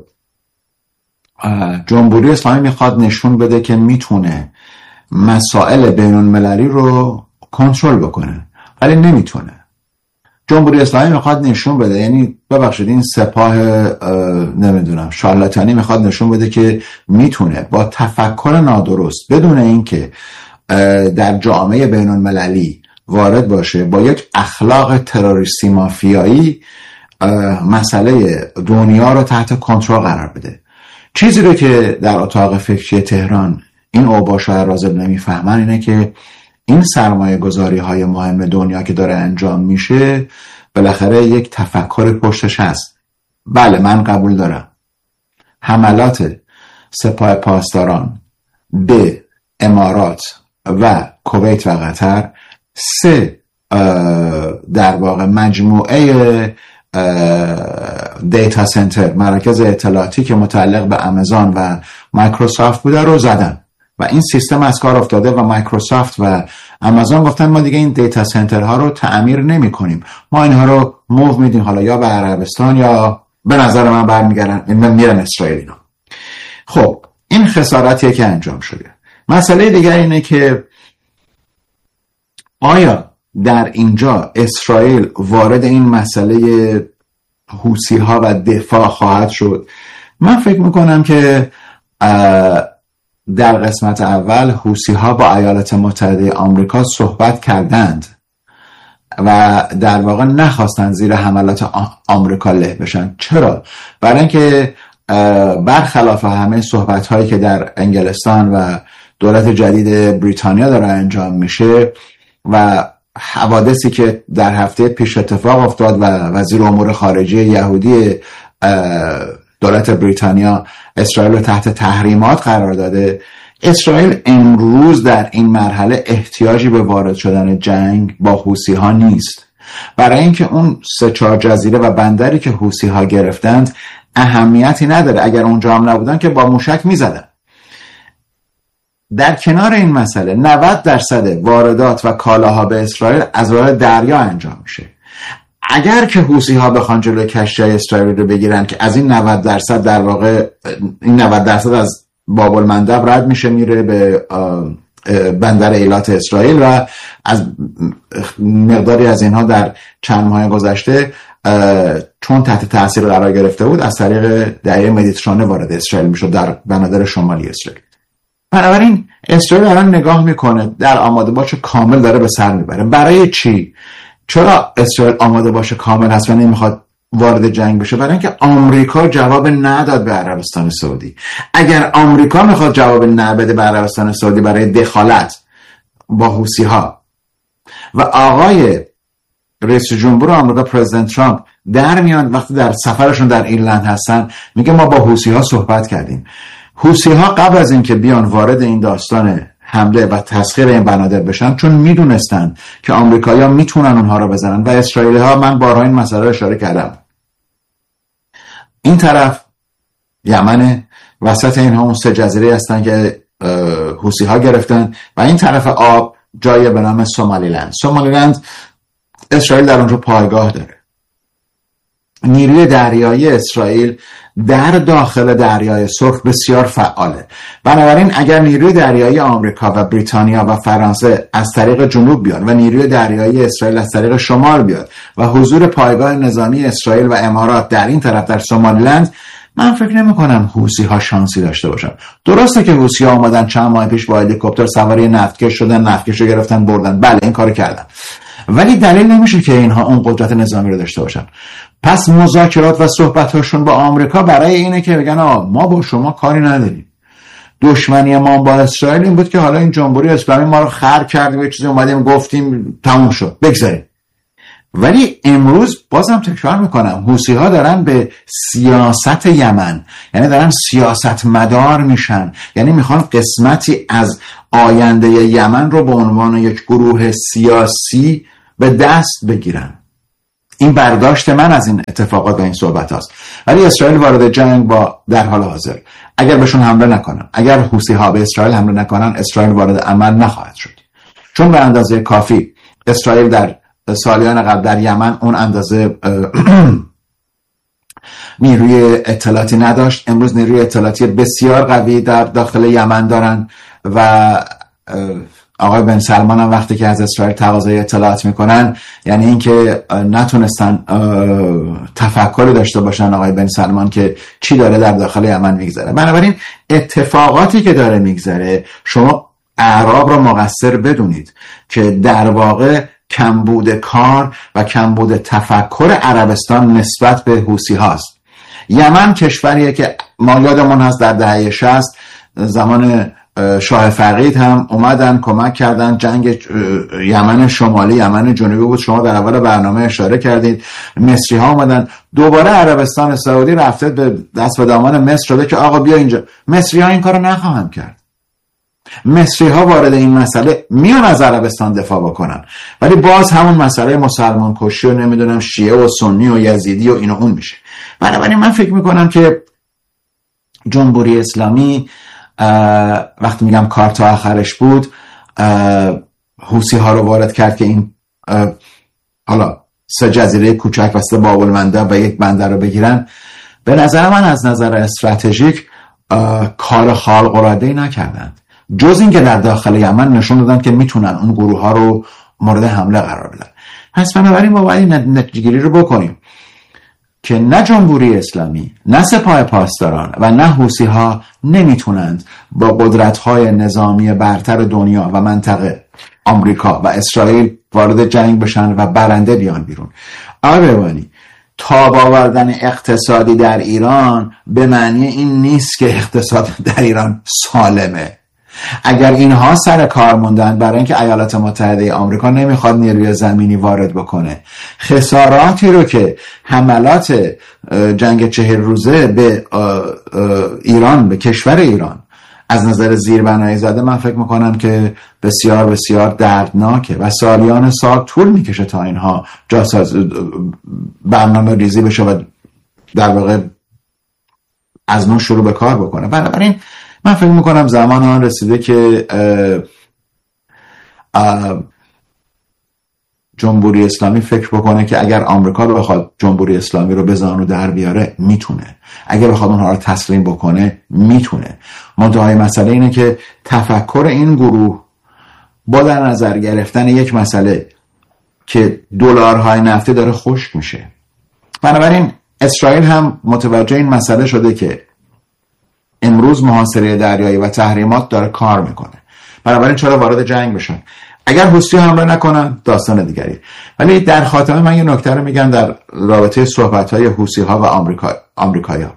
جمهوری اسلامی میخواد نشون بده که میتونه مسائل بین المللی رو کنترل بکنه، ولی نمیتونه. جمهوری اسلامی میخواد نشون بده، یعنی ببخشید این سپاه نمیدونم شارلاتانی میخواد نشون بده که میتونه با تفکر نادرست بدون اینکه در جامعه بین المللی وارد باشه با یک اخلاق تروریستی مافیایی مسئله دنیا رو تحت کنترل قرار بده. چیزی رو که در اتاق فکری تهران این اوباش و رازب نمیفهمن اینه که این سرمایه گذاری های مهم دنیا که داره انجام میشه بالاخره یک تفکر پشتش هست. بله من قبول دارم حملات سپاه پاسداران به امارات و کویت و قطر سه در واقع مجموعه دیتا سنتر، مراکز اطلاعاتی که متعلق به آمازون و مایکروسافت بوده رو زدن و این سیستم از کار افتاده و مایکروسافت و آمازون گفتن ما دیگه این دیتا سنترها رو تعمیر نمی کنیم، ما اینها رو موو میدیم حالا یا به عربستان یا به نظر من برمیگردن میرن اسرائیل اینا. خب این خسارتیه که انجام شده. مسئله دیگر اینه که آیا در اینجا اسرائیل وارد این مسئله حوثی ها و دفاع خواهد شد؟ من فکر میکنم که در قسمت اول حوثی ها با ایالات متحده آمریکا صحبت کردند و در واقع نخواستند زیر حملات آمریکا له بشن. چرا؟ برای اینکه برخلاف همه صحبت هایی که در انگلستان و دولت جدید بریتانیا داره انجام میشه و حوادثی که در هفته پیش اتفاق افتاد و وزیر امور خارجه یهودی دولت بریتانیا اسرائیل رو تحت تحریمات قرار داده، اسرائیل امروز در این مرحله احتیاجی به وارد شدن جنگ با حوثی ها نیست، برای اینکه اون 3-4 جزیره و بندری که حوثی ها گرفتند اهمیتی نداره. اگر اونجا هم نبودن که با موشک میزدن. در کنار این مسئله 90% واردات و کالاها به اسرائیل از راه دریا انجام میشه. اگر که حوثی ها بخوان جلوی کشتی‌های اسرائیل رو بگیرن که از این 90% در واقع این 90% از باب المندب رد میشه میره به بندر ایلات اسرائیل و از مقداری از اینها در چند ماه گذشته چون تحت تاثیر قرار گرفته بود از طریق دریای مدیترانه وارد اسرائیل میشد در بنادر شمالی اسرائیل. بنابراین اسرائیل الان نگاه میکنه در آماده باش کامل داره به سر میبره. برای چی؟ چرا اسرائیل آماده باش کامل هست و نمیخواد وارد جنگ بشه؟ برای اینکه آمریکا جواب نداد به عربستان سعودی. اگر آمریکا میخواد جواب نبده به عربستان سعودی برای دخالت با حوثی ها و آقای رئیس جمهور آمریکا پرزیدنت ترامپ در میان وقتی در سفرشون در ایرلند هستن میگه ما با حوثی ها صحبت کردیم. حوثی ها قبل از اینکه بیان وارد این داستان حمله و تسخیر این بنادر بشن چون میدونستن که آمریکایی‌ها میتونن اونها رو بزنن و اسرائیلی ها، من بارها این مسئله رو اشاره کردم، این طرف یمن، وسط اینها اون 3 جزیره هستن که حوثی ها گرفتن و این طرف آب جایی به نام سومالیلند اسرائیل در اونجا پایگاه داره. نیروی دریایی اسرائیل در داخل دریای سرخ بسیار فعاله. بنابراین اگر نیروی دریایی آمریکا و بریتانیا و فرانسه از طریق جنوب بیاد و نیروی دریایی اسرائیل از طریق شمال بیاد و حضور پایگاه نظامی اسرائیل و امارات در این طرف در سومالیلند، من فکر نمی کنم حوثی ها شانسی داشته باشن. درسته که حوثی ها اومدن چند ماه پیش با هلیکوپتر سواری نفتکش شدن، نفتکش رو گرفتن بردن، بله این کارو کردن، ولی دلیل نمیشه که اینها اون قدرت نظامی رو داشته باشن. پس مذاکرات و صحبت‌هاشون با آمریکا برای اینه که بگن ما با شما کاری نداریم. دشمنی ما با اسرائیل این بود که حالا این جمهوری اسلامی ما رو خر کرد و یه چیزی اومدیم گفتیم تموم شد بگذاریم. ولی امروز بازم تکرار میکنم، حوثی ها دارن به سیاست یمن، یعنی دارن سیاست مدار میشن، یعنی میخوان قسمتی از آینده یمن رو به عنوان یک گروه سیاسی به دست بگیرن. این برداشت من از این اتفاقات و این صحبت هاست. ولی اسرائیل وارد جنگ با در حال حاضر اگر بهشون حمله نکنن، اگر حوثی ها به اسرائیل حمله نکنن، اسرائیل وارد عمل نخواهد شد، چون به اندازه کافی اسرائیل در سالیان قبل در یمن اون اندازه نیروی اطلاعاتی نداشت. امروز نیروی اطلاعاتی بسیار قوی در داخل یمن دارن و آقای بن سلمان هم وقتی که از اسرائیل تقاضای اطلاعات میکنن، یعنی اینکه نتونستن تفکری داشته باشن آقای بن سلمان که چی داره در داخل یمن میگذره. بنابراین اتفاقاتی که داره میگذره، شما اعراب رو مقصر بدونید که در واقع کمبود کار و کمبود تفکر عربستان نسبت به حوثی هاست. یمن کشوریه که ما یادمون هست در دهه 60 زمان شاه فقید هم اومدن کمک کردن. جنگ یمن شمالی یمن جنوبی بود، شما در اول برنامه اشاره کردید. مصری ها اومدن، دوباره عربستان سعودی رفته به دست و دامان مصر شده که آقا بیا اینجا. مصری ها این کارو نخواهند کرد. مصری ها وارد این مسئله میان از عربستان دفاع بکنن، ولی باز همون مسئله مسلمان کشی و نمیدونم شیعه و سنی و یزیدی و این و اون میشه. بنابراین من فکر میکنم که جمهوری اسلامی وقتی میگم کار تا آخرش بود، حوثی ها رو وارد کرد که این حالا 3 جزیره کوچک وسط باب المندب و یک بندر رو بگیرن. به نظر من از نظر استراتژیک کار خارق العاده نکردند، جز این که در داخل یمن نشون دادن که میتونن اون گروه ها رو مورد حمله قرار بدن. پس بنابراین ما باید نتیجه‌گیری رو بکنیم که نه جمهوری اسلامی، نه سپاه پاسداران و نه حوثی ها نمیتونند با قدرت های نظامی برتر دنیا و منطقه آمریکا و اسرائیل وارد جنگ بشن و برنده بیان بیرون. آقای بهبانی، تاب آوردن اقتصادی در ایران به معنی این نیست که اقتصاد در ایران سالمه. اگر اینها سر کار موندن برای اینکه ایالات متحده آمریکا نمیخواد نیروی زمینی وارد بکنه، خساراتی رو که حملات جنگ 40 روزه به ایران، به کشور ایران از نظر زیربنایی زده، من فکر میکنم که بسیار بسیار دردناکه و سالیان سال طول میکشه تا اینها برنامه ریزی بشه و در واقع از نو شروع به کار بکنه. بنابراین من فکر میکنم زمان آن رسیده که جمهوری اسلامی فکر بکنه که اگر آمریکا بخواد جمهوری اسلامی رو به زانو در بیاره میتونه، اگر بخواد اونها رو تسلیم بکنه میتونه. منتهای مسئله اینه که تفکر این گروه با در نظر گرفتن یک مسئله که دلارهای نفتی داره خشک میشه. بنابراین اسرائیل هم متوجه این مسئله شده که امروز محاصره دریایی و تحریمات داره کار میکنه. بنابراین چرا وارد جنگ بشن؟ اگر حوثی حمله نکنن داستان دیگری. ولی در خاتمه من یه نکته رو میگم در رابطه صحبت‌های حوثی ها و آمریکایی‌ها.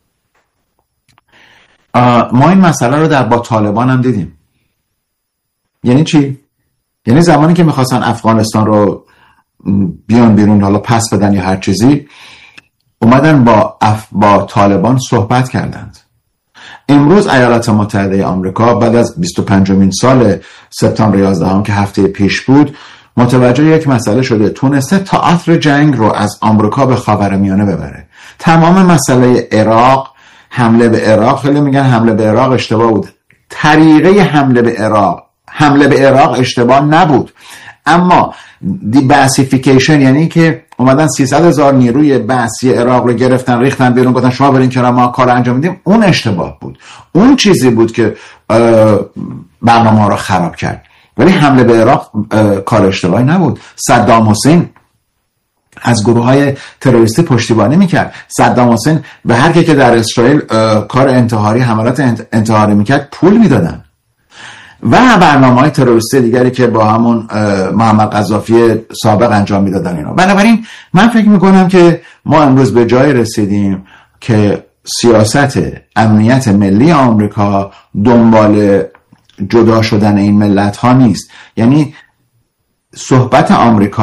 ما این مسئله رو با طالبان هم دیدیم. یعنی چی؟ یعنی زمانی که میخواستن افغانستان رو بیان بیرون، حالا پس بدن یا هر چیزی، اومدن با طالبان صحبت کردند. امروز ایالات متحده آمریکا بعد از 25مین سال سپتامبر 11 که هفته پیش بود، متوجه یک مسئله شده، تونسته تئاتر جنگ رو از آمریکا به خاورمیانه ببره. تمام مسئله عراق، حمله به عراق، خیلی میگن حمله به عراق اشتباه بود. طریقه حمله به عراق اشتباه نبود، اما دیباسیفیکیشن، یعنی که اومدن 300,000 نیروی بعثی عراق رو گرفتن، ریختن بیرون، گفتن شما برین کنار، ما کار انجام میدیم. اون اشتباه بود، اون چیزی بود که برنامه ها رو خراب کرد. ولی حمله به عراق کار اشتباهی نبود. صدام حسین از گروه های تروریستی پشتیبانی میکرد. صدام حسین به هر کی که در اسرائیل کار انتحاری، حملات انتحاری میکرد پول میدادن. و برنامه‌های تروریستی دیگری که با همون محمد قذافی سابق انجام میدادن اینا. بنابراین من فکر میکنم که ما امروز به جای رسیدیم که سیاست امنیت ملی آمریکا دنبال جدا شدن این ملت ها نیست. یعنی صحبت آمریکا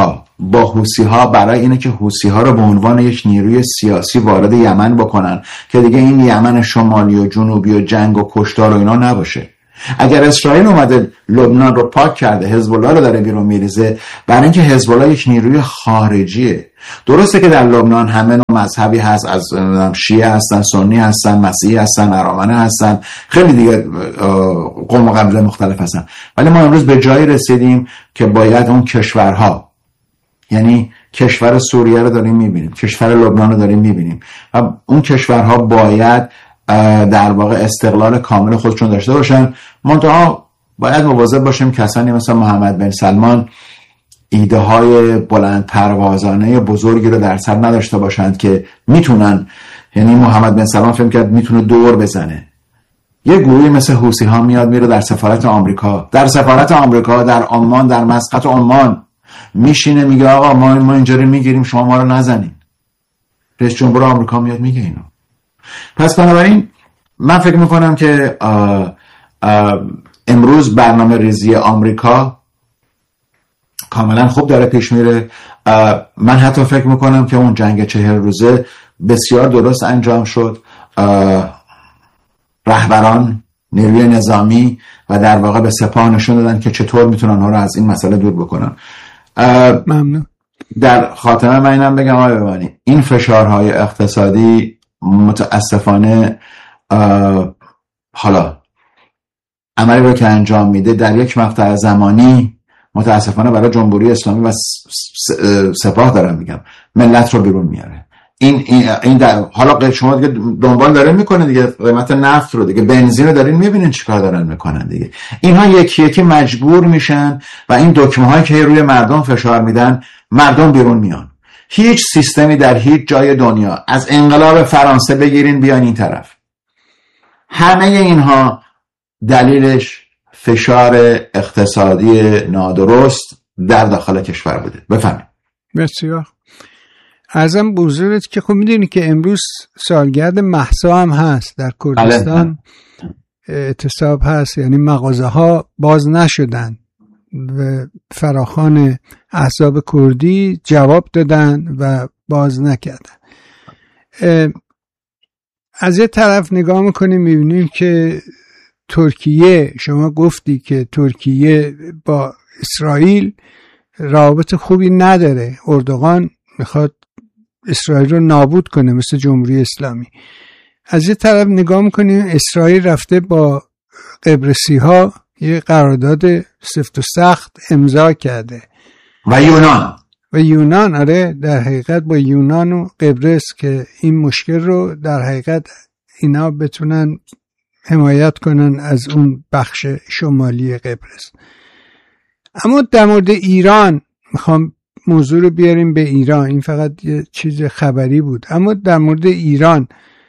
با حوثی‌ها برای اینه که حوثی‌ها رو به عنوان یک نیروی سیاسی وارد یمن بکنن که دیگه این یمن شمالی و جنوبی و جنگ و کشتار و اینا نباشه. اگر اسرائیل اومده لبنان رو پاک کرده، حزب الله رو داره بیرون میریزه، برای اینکه حزب الله یک نیروی خارجیه. درسته که در لبنان همه نوع مذهبی هست، از شیعه هستن، سنی هستن، مسیحی هستن، ارامنه هستن، خیلی دیگه قوم و قبیله مختلف هستن، ولی ما امروز به جایی رسیدیم که باید اون کشورها، یعنی کشور سوریه رو داریم میبینیم، کشور لبنان رو داریم میبینیم و اون کشورها باید در واقع استقلال کامل خودشون داشته باشن. منتها باید مواظب باشیم کسانی مثل محمد بن سلمان ایده های بلند پروازانه بزرگی رو در سر نداشته باشند که میتونن، یعنی محمد بن سلمان فکر کرد میتونه دور بزنه. یه گروهی مثل حوثی ها میاد میره در سفارت آمریکا در عمان، در مسقط عمان میشینه میگه آقا ما اینجوری میگیریم، شما ما رو نزنین. رئیس جمهور آمریکا میاد میگه اینو. پس بنابراین من فکر میکنم که امروز برنامه ریزی آمریکا کاملا خوب داره پیش میره. من حتی فکر میکنم که اون جنگ 40 روزه بسیار درست انجام شد. رهبران نیروی نظامی و در واقع به سپاه نشون دادن که چطور میتونن اونها رو از این مسئله دور بکنن. ممنون. در خاتمه من اینم بگم آقای ببانی، این فشارهای اقتصادی متاسفانه حالا عملی رو که انجام میده در یک مقطع زمانی متاسفانه برای جمهوری اسلامی و سپاه دارم میگم ملت رو بیرون میاره. این در حالا شما دیگه دنبال داره میکنه دیگه، قیمت نفت رو دیگه، بنزین رو دارین میبینین چیکار دارن میکنن دیگه. اینها یکی یکی مجبور میشن و این دکمه هایی که روی مردم فشار میدن، مردم بیرون میان. هیچ سیستمی در هیچ جای دنیا، از انقلاب فرانسه بگیرین بیان این طرف، همه اینها دلیلش فشار اقتصادی نادرست در داخل کشور بوده. بفهمید. بسیار. ازم بزرگت که خب میدونی که امروز سالگرد مهسا هم هست در کردستان. اعتصاب هست، یعنی مغازه ها باز نشدن و فراخوان احزاب کردی جواب دادن و باز نکردن. از یه طرف نگاه میکنیم میبینیم که ترکیه، شما گفتی که ترکیه با اسرائیل روابط خوبی نداره، اردوغان میخواد اسرائیل رو نابود کنه مثل جمهوری اسلامی. از یه طرف نگاه میکنیم اسرائیل رفته با قبرسی ها یه قرارداد سفت و سخت امضا کرده و یونان آره، در حقیقت با یونان و قبرس که این مشکل رو در حقیقت اینا بتونن حمایت کنن از اون بخش شمالی قبرس. اما در مورد ایران میخوام موضوع رو بیاریم به ایران، این فقط یه چیز خبری بود. اما در مورد ایران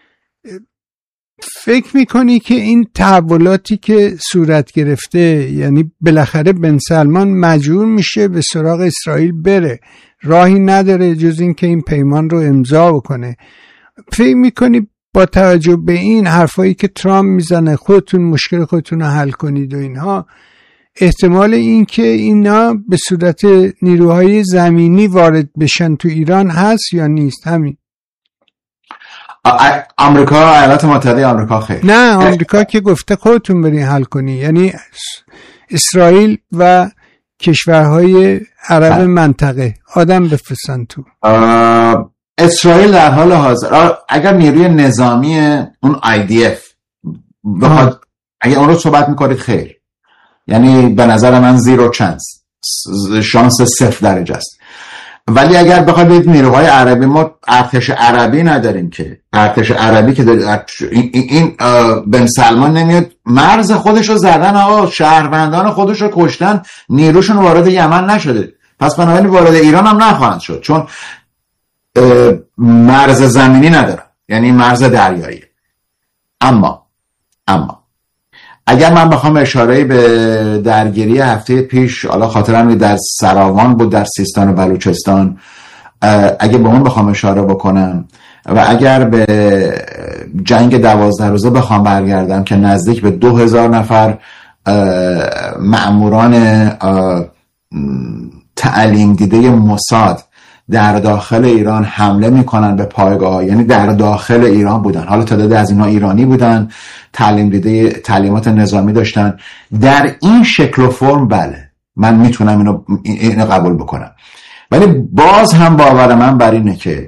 فکر میکنی که این تحولاتی که صورت گرفته، یعنی بالاخره بن سلمان مجبور میشه به سراغ اسرائیل بره، راهی نداره جز این که این پیمان رو امضا بکنه، فکر میکنی با توجه به این حرفایی که ترامپ میزنه خودتون مشکل خودتون رو حل کنید و اینها، احتمال این که اینا به صورت نیروهای زمینی وارد بشن تو ایران هست یا نیست؟ همین آمریکا، ایالات متحده آمریکا خیر، نه آمریکا که گفته خودتون برین حل کنی، یعنی اسرائیل و کشورهای عرب منطقه آدم بفرستن تو. اسرائیل در حال حاضر اگر نیروی نظامی اون IDF بخواد، اگر اون رو صحبت میکنید خیر، یعنی به نظر من زیرو چانس، شانس 0% است. ولی اگر بخواید نیروهای عربی، ما ارتش عربی نداریم که، ارتش عربی که این بن سلمان نمیاد مرز خودش رو زدن، آقا شهروندان خودش رو کشتن، نیروشون وارد یمن نشده، پس بنابراین وارد ایران هم نخواهند شد چون مرز زمینی ندارن، یعنی مرز دریایی. اما اگر من بخوام اشاره‌ای به درگیری هفته پیش، حالا خاطرم در سراوان بود، در سیستان و بلوچستان، اگر به اون بخوام اشاره بکنم و اگر به جنگ 12 روزه بخوام برگردم که نزدیک به 2000 نفر مأموران تعلیم دیده موساد در داخل ایران حمله میکنن به پایگاه، یعنی در داخل ایران بودن، حالا تعداد از اینا ایرانی بودن، تعلیم دیده تعلیمات نظامی داشتن، در این شکل و فرم بله من میتونم اینو قبول بکنم. ولی باز هم باور من بر اینه که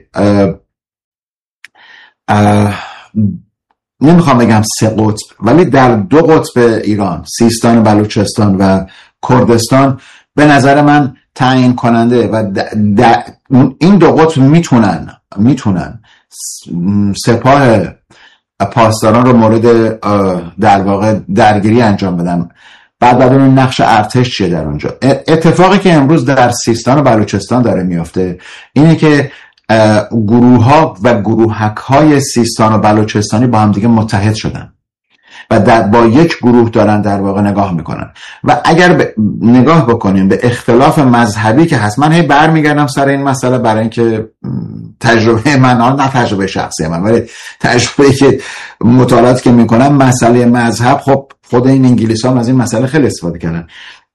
نمیخوام بگم 3 قطب، ولی در 2 قطب ایران، سیستان و بلوچستان و کردستان، به نظر من تعیین کننده و این 2 قطب میتونن سپاه پاسداران رو مورد در واقع درگیری انجام بدن. بعد اون نقش ارتش چیه در اونجا. اتفاقی که امروز در سیستان و بلوچستان داره میفته اینه که گروه ها و گروهک های سیستان و بلوچستانی با هم دیگه متحد شدن و با یک گروه دارن در واقع نگاه میکنن. و اگر نگاه بکنیم به اختلاف مذهبی که هست، من هی برمیگردم سر این مسئله برای اینکه تجربه من، نه تجربه شخصی من ولی تجربه‌ای که مطالعاتی که میکنم، مسئله مذهب، خب خود این انگلیس ها از این مسئله خیلی استفاده کردن.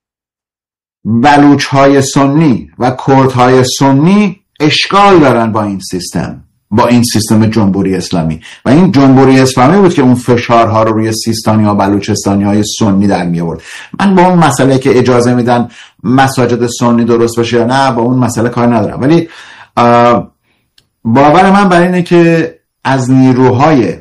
بلوچ های سنی و کرد های سنی اشکال دارن با این سیستم جمهوری اسلامی و این جمهوری اسلامی بود که اون فشارها رو روی سیستانی ها بلوچستانی های سنی در می آورد. من با اون مسئله که اجازه میدن مساجد سنی درست بشه یا نه، با اون مسئله کار ندارم، ولی باور من بر اینه که از نیروهای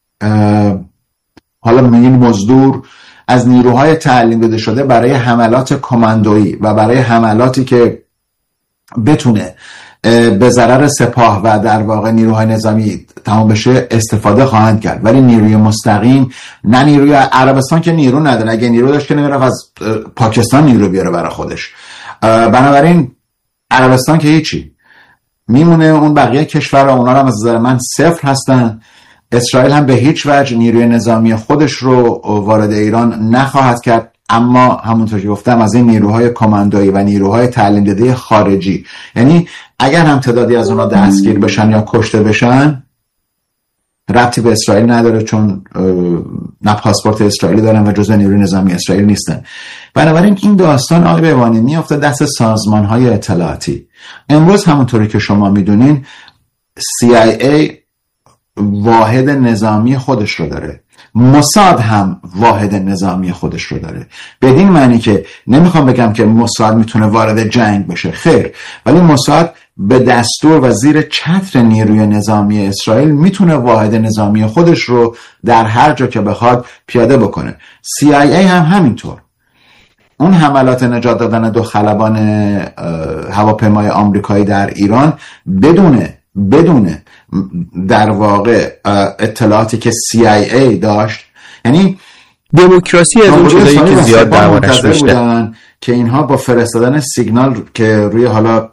حالا میگیم مزدور، از نیروهای تعلیم داده شده برای حملات کماندویی و برای حملاتی که بتونه به ضرر سپاه و در واقع نیروهای نظامی تمام بشه استفاده خواهند کرد. ولی نیروی مستقیم، نه نیروی عربستان که نیرو نداره، اگه نیرو داشت که نمیرفت از پاکستان نیرو بیاره برای خودش. بنابراین عربستان که هیچی میمونه، اون بقیه کشورها اونا هم از نظر من صفر هستن. اسرائیل هم به هیچ وجه نیروی نظامی خودش رو وارد ایران نخواهد کرد، اما همونطور که گفتم از این نیروهای کماندویی و نیروهای تعلیم دیده خارجی، یعنی اگر هم تعدادی از اونا دستگیر بشن یا کشته بشن ربطی به اسرائیل نداره، چون نه پاسپورت اسرائیلی دارن و جزء نیروی نظامی اسرائیل نیستن. بنابراین این داستان آقای بهبانی میفته دست سازمان‌های اطلاعاتی. امروز همونطوری که شما میدونین CIA واحد نظامی خودش رو داره، موساد هم واحد نظامی خودش رو داره. بدین معنی که نمیخوام بگم که موساد میتونه وارد جنگ بشه، خیر، ولی موساد به دستور و زیر چتر نیروی نظامی اسرائیل میتونه واحد نظامی خودش رو در هر جا که بخواد پیاده بکنه. CIA هم همینطور. اون حملات نجات دادن 2 خلبان هواپیمای آمریکایی در ایران بدون در واقع اطلاعاتی که CIA داشت، یعنی دموکراسی از اون چیزایی که زیاد دربارش داشته که اینها با فرستادن سیگنال که روی حالا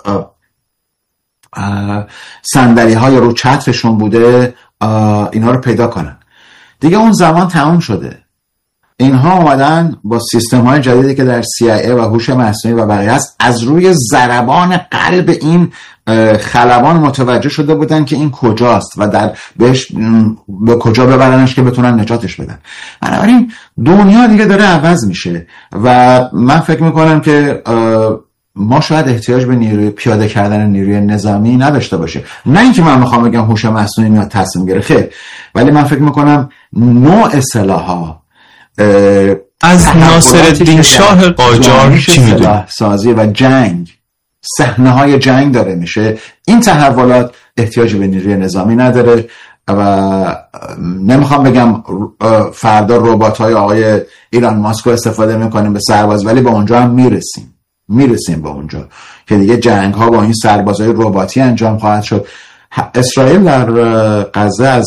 صندلی های رو چترشون بوده اینها رو پیدا کنن. دیگه اون زمان تمام شده. اینها اومدن با سیستم های جدیدی که در CIA و هوش مصنوعی و بقیه هست، از روی ضربان قلب این خلبان متوجه شده بودن که این کجاست و در بهش به کجا ببرنش که بتونن نجاتش بدن. بنابراین دنیا دیگه داره عوض میشه و من فکر میکنم که ما شاید احتیاج به نیروی پیاده کردن نیروی نظامی نداشته باشه. نه اینکه من میخوام بگم هوش مصنوعی میاد تصمیم گیره، خیر، ولی من فکر میکنم نوع سلاح‌ها از ناصرالدین شاه قاجار چی میدونی؟ سازی و جنگ، صحنه های جنگ داره میشه. این تحولات احتیاج به نیروی نظامی نداره و نمیخوام بگم فردا ربات های آقای ایلان ماسک رو استفاده میکنیم به سرباز، ولی به اونجا هم میرسیم به اونجا که دیگه جنگ ها با این سربازهای رباتی انجام خواهد شد. اسرائیل در غزه از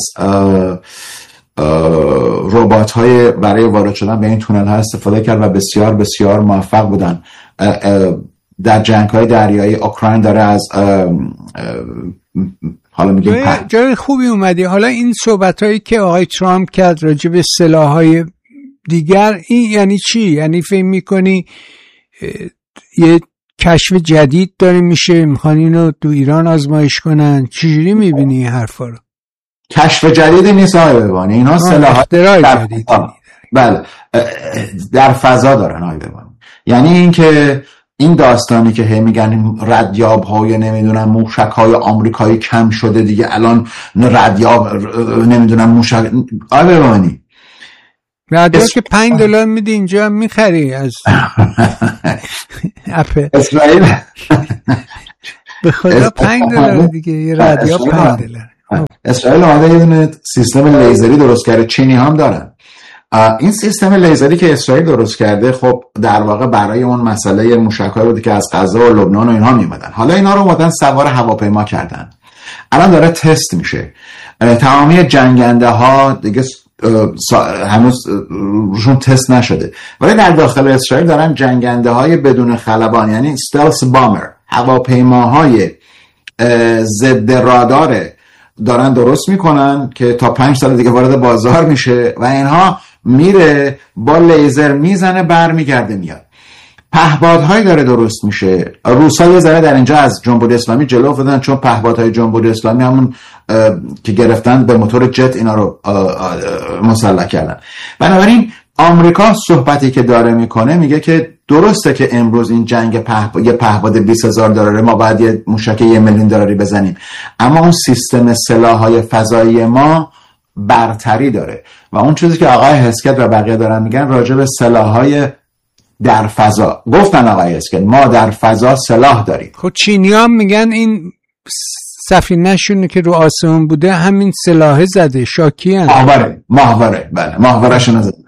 ربات های برای وارد شدن به این تونل ها استفاده کرد و بسیار بسیار موفق بودن. در جنگ های دریایی اوکراین داره از حالا میگیم جای خوبی اومدی. حالا این صحبت هایی که آقای ترامپ کرد راجع به سلاح های دیگر، این یعنی چی؟ یعنی فهم میکنی یه کشف جدید داره میشه، میخوان اینو تو ایران آزمایش کنن؟ چجوری میبینی این حرفا رو؟ کشف جدیدی نیست آقای بهبانی، اینا سلاح جدید بله در فضا دارن آقای بهبانی. یعنی این که این داستانی که هی میگن ردیاب های نمیدونم موشک های آمریکایی کم شده دیگه الان ردیاب نمیدونم موشک آلمانی ردیاب که $5 میدی اینجا هم میخری از اپل اسرائیل به خدا $5 دیگه یه ردیاب $5. اسرائیل اومده یه دونه سیستم لیزری درست کرده، چینی هم دارن. این سیستم لیزری که اسرائیل درست کرده خب در واقع برای اون مسئله موشک‌هایی بوده که از غزه و لبنان و اینها میومدن. حالا اینا رو اومدن سوار هواپیما کردن، الان داره تست میشه. تمامی جنگنده ها دیگه هنوز روشون تست نشده، ولی در داخل اسرائیل دارن جنگنده های بدون خلبان، یعنی استلس بامر، هواپیماهای ضد رادار دارن درست میکنن که تا 5 سال دیگه وارد بازار میشه و اینها میره با لیزر میزنه برمیگرده میاد. پهپادهایی داره درست میشه. روسا یه ذره در اینجا از جمهوری اسلامی جلو افتادن، چون پهپادهای جمهوری اسلامی همون که گرفتن به موتور جت اینا رو مسلح کردن. بنابراین آمریکا صحبتی که داره میکنه میگه که درسته که امروز این جنگ یه پهپاد $20,000 ما باید یه موشک $1,000,000 بزنیم، اما اون سیستم سلاح‌های فضایی ما برتری داره و اون چیزی که آقای هسکت و بقیه دارن میگن راجع به سلاح‌های در فضا. گفتن آقای هسکت ما در فضا سلاح داریم. خب چینی‌ها میگن این سفینه‌شون که رو آسمون بوده همین سلاح زده، شاکی هن ماهواره بله ماهواره‌شون زده.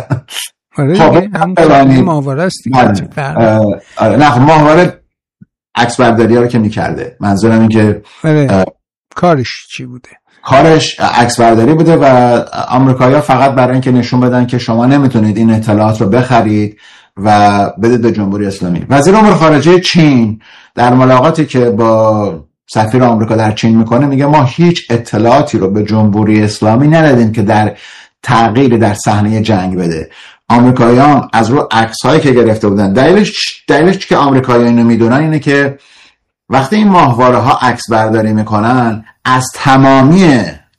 آره همون ماهواره است دیگه. نه خب ماهواره عکس برداری ها رو که میکرده، منظورم این که کارش چی بوده؟ کارش عکس برداری بوده و آمریکایی‌ها فقط برای اینکه نشون بدن که شما نمیتونید این اطلاعات رو بخرید و بدید به جمهوری اسلامی. وزیر امور خارجه چین در ملاقاتی که با سفیر آمریکا در چین میکنه میگه ما هیچ اطلاعاتی رو به جمهوری اسلامی ندادیم که در تغییری در صحنه جنگ بده. آمریکایی‌ها از رو عکس‌هایی که گرفته بودن، دلیلش که آمریکایی‌ها اینو میدونن اینه که وقتی این ماهواره‌ها عکس برداری میکنن از تمامی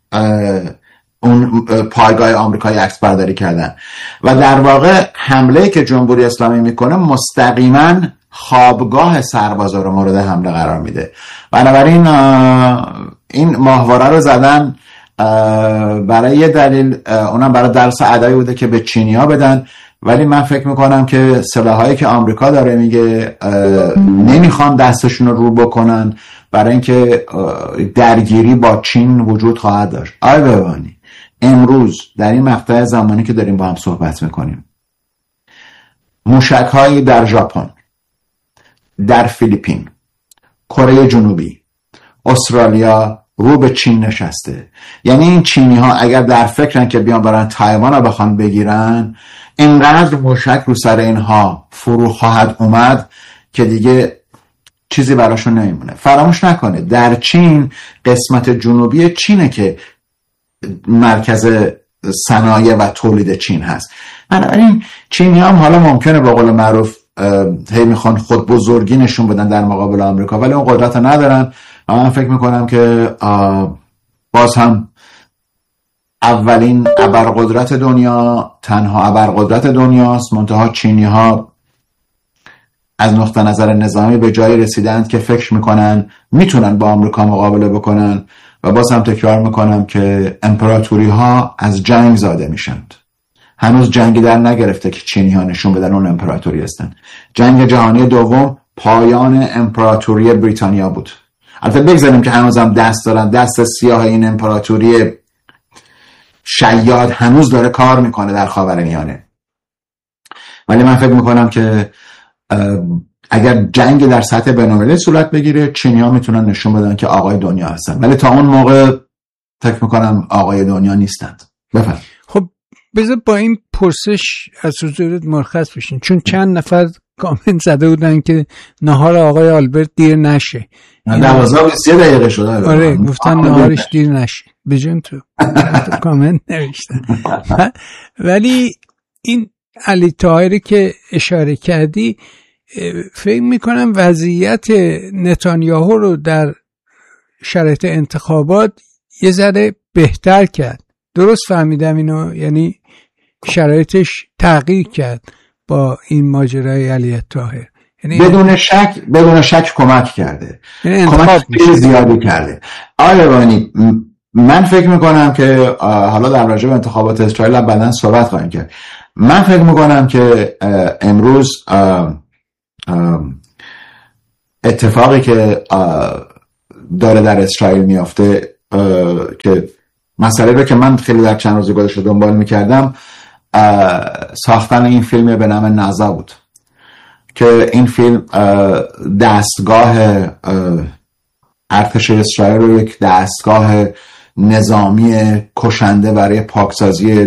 اون پایگاه آمریکایی عکس برداری کردن و در واقع حمله‌ای که جمهوری اسلامی میکنه مستقیما خوابگاه سربازا رو مورد حمله قرار میده. بنابراین این ماهواره رو زدن برای یه دلیل، اونم برای درس ادبی بوده که به چینی‌ها بدن، ولی من فکر میکنم که سلاحایی که آمریکا داره میگه نمیخوان دستشون رو بکنن برای اینکه درگیری با چین وجود خواهد داشت. آقای بهبانی امروز در این مقطع زمانی که داریم با هم صحبت میکنیم موشک‌هایی در ژاپن، در فیلیپین، کره جنوبی، استرالیا رو به چین نشسته. یعنی این چینی ها اگر در فکرن که بیان برن تایوان رو بخوان بگیرن، اینقدر موشک رو سر اینها فرو خواهد اومد که دیگه چیزی براشون نمیمونه. فراموش نکنه در چین قسمت جنوبی چینه که مرکز صنایع و تولید چین هست. بنابراین چینی هم حالا ممکنه به قول معروف هی میخوان خود بزرگی نشون بدن در مقابل آمریکا، ولی اون قدرت ندارن. من فکر میکنم که باز هم اولین ابرقدرت دنیا، تنها ابرقدرت دنیاست، منتها چینی ها از نقطه نظر نظامی به جایی رسیدند که فکر میکنن میتونن با آمریکا مقابله بکنن و باز هم تکرار میکنم که امپراتوری ها از جنگ زاده میشند. هنوز جنگی در نگرفته که چینی ها نشون بدن اون امپراتوری هستن. جنگ جهانی دوم پایان امپراتوری بریتانیا بود. البته بگذاریم که هنوز هم دست دارن، دست سیاه این امپراتوری شیاد هنوز داره کار میکنه در خاورمیانه. ولی من فکر میکنم که اگر جنگ در سطح بین‌المللی صورت بگیره چینی ها میتونن نشون بدن که آقای دنیا هستن، ولی تا اون موقع فکر میکنم آقای دنیا نیستند. بفرم. خب بذار با این پرسش از حضورت مرخص بشین، چون چند نفر کامنت زده بودن که نهار آقای آلبرت دیر نشه. 12 شده. آره گفتن نهارش دیر نشه. بجن تو کامنت نوشتن. ولی این علی طاهری که اشاره کردی، فکر میکنم وضعیت نتانیاهو رو در شرایط انتخابات یه ذره بهتر کرد. درست فهمیدم اینو؟ یعنی شرایطش تغییر کرد با این ماجرای علی طاهر. بدون شک کمک کرده، کمک خیلی زیادی کرده. آره وانی من فکر میکنم که حالا در راجع به انتخابات اسرائیل بعداً صحبت خواهیم کرد. من فکر میکنم که امروز اتفاقی که داره در اسرائیل میافته که مسئله رو که من خیلی در چند روز گذشته دنبال میکردم، ساختن این فیلم به نام نازا بود که این فیلم دستگاه ارتش اسرائیل رو یک دستگاه نظامی کشنده برای پاکسازی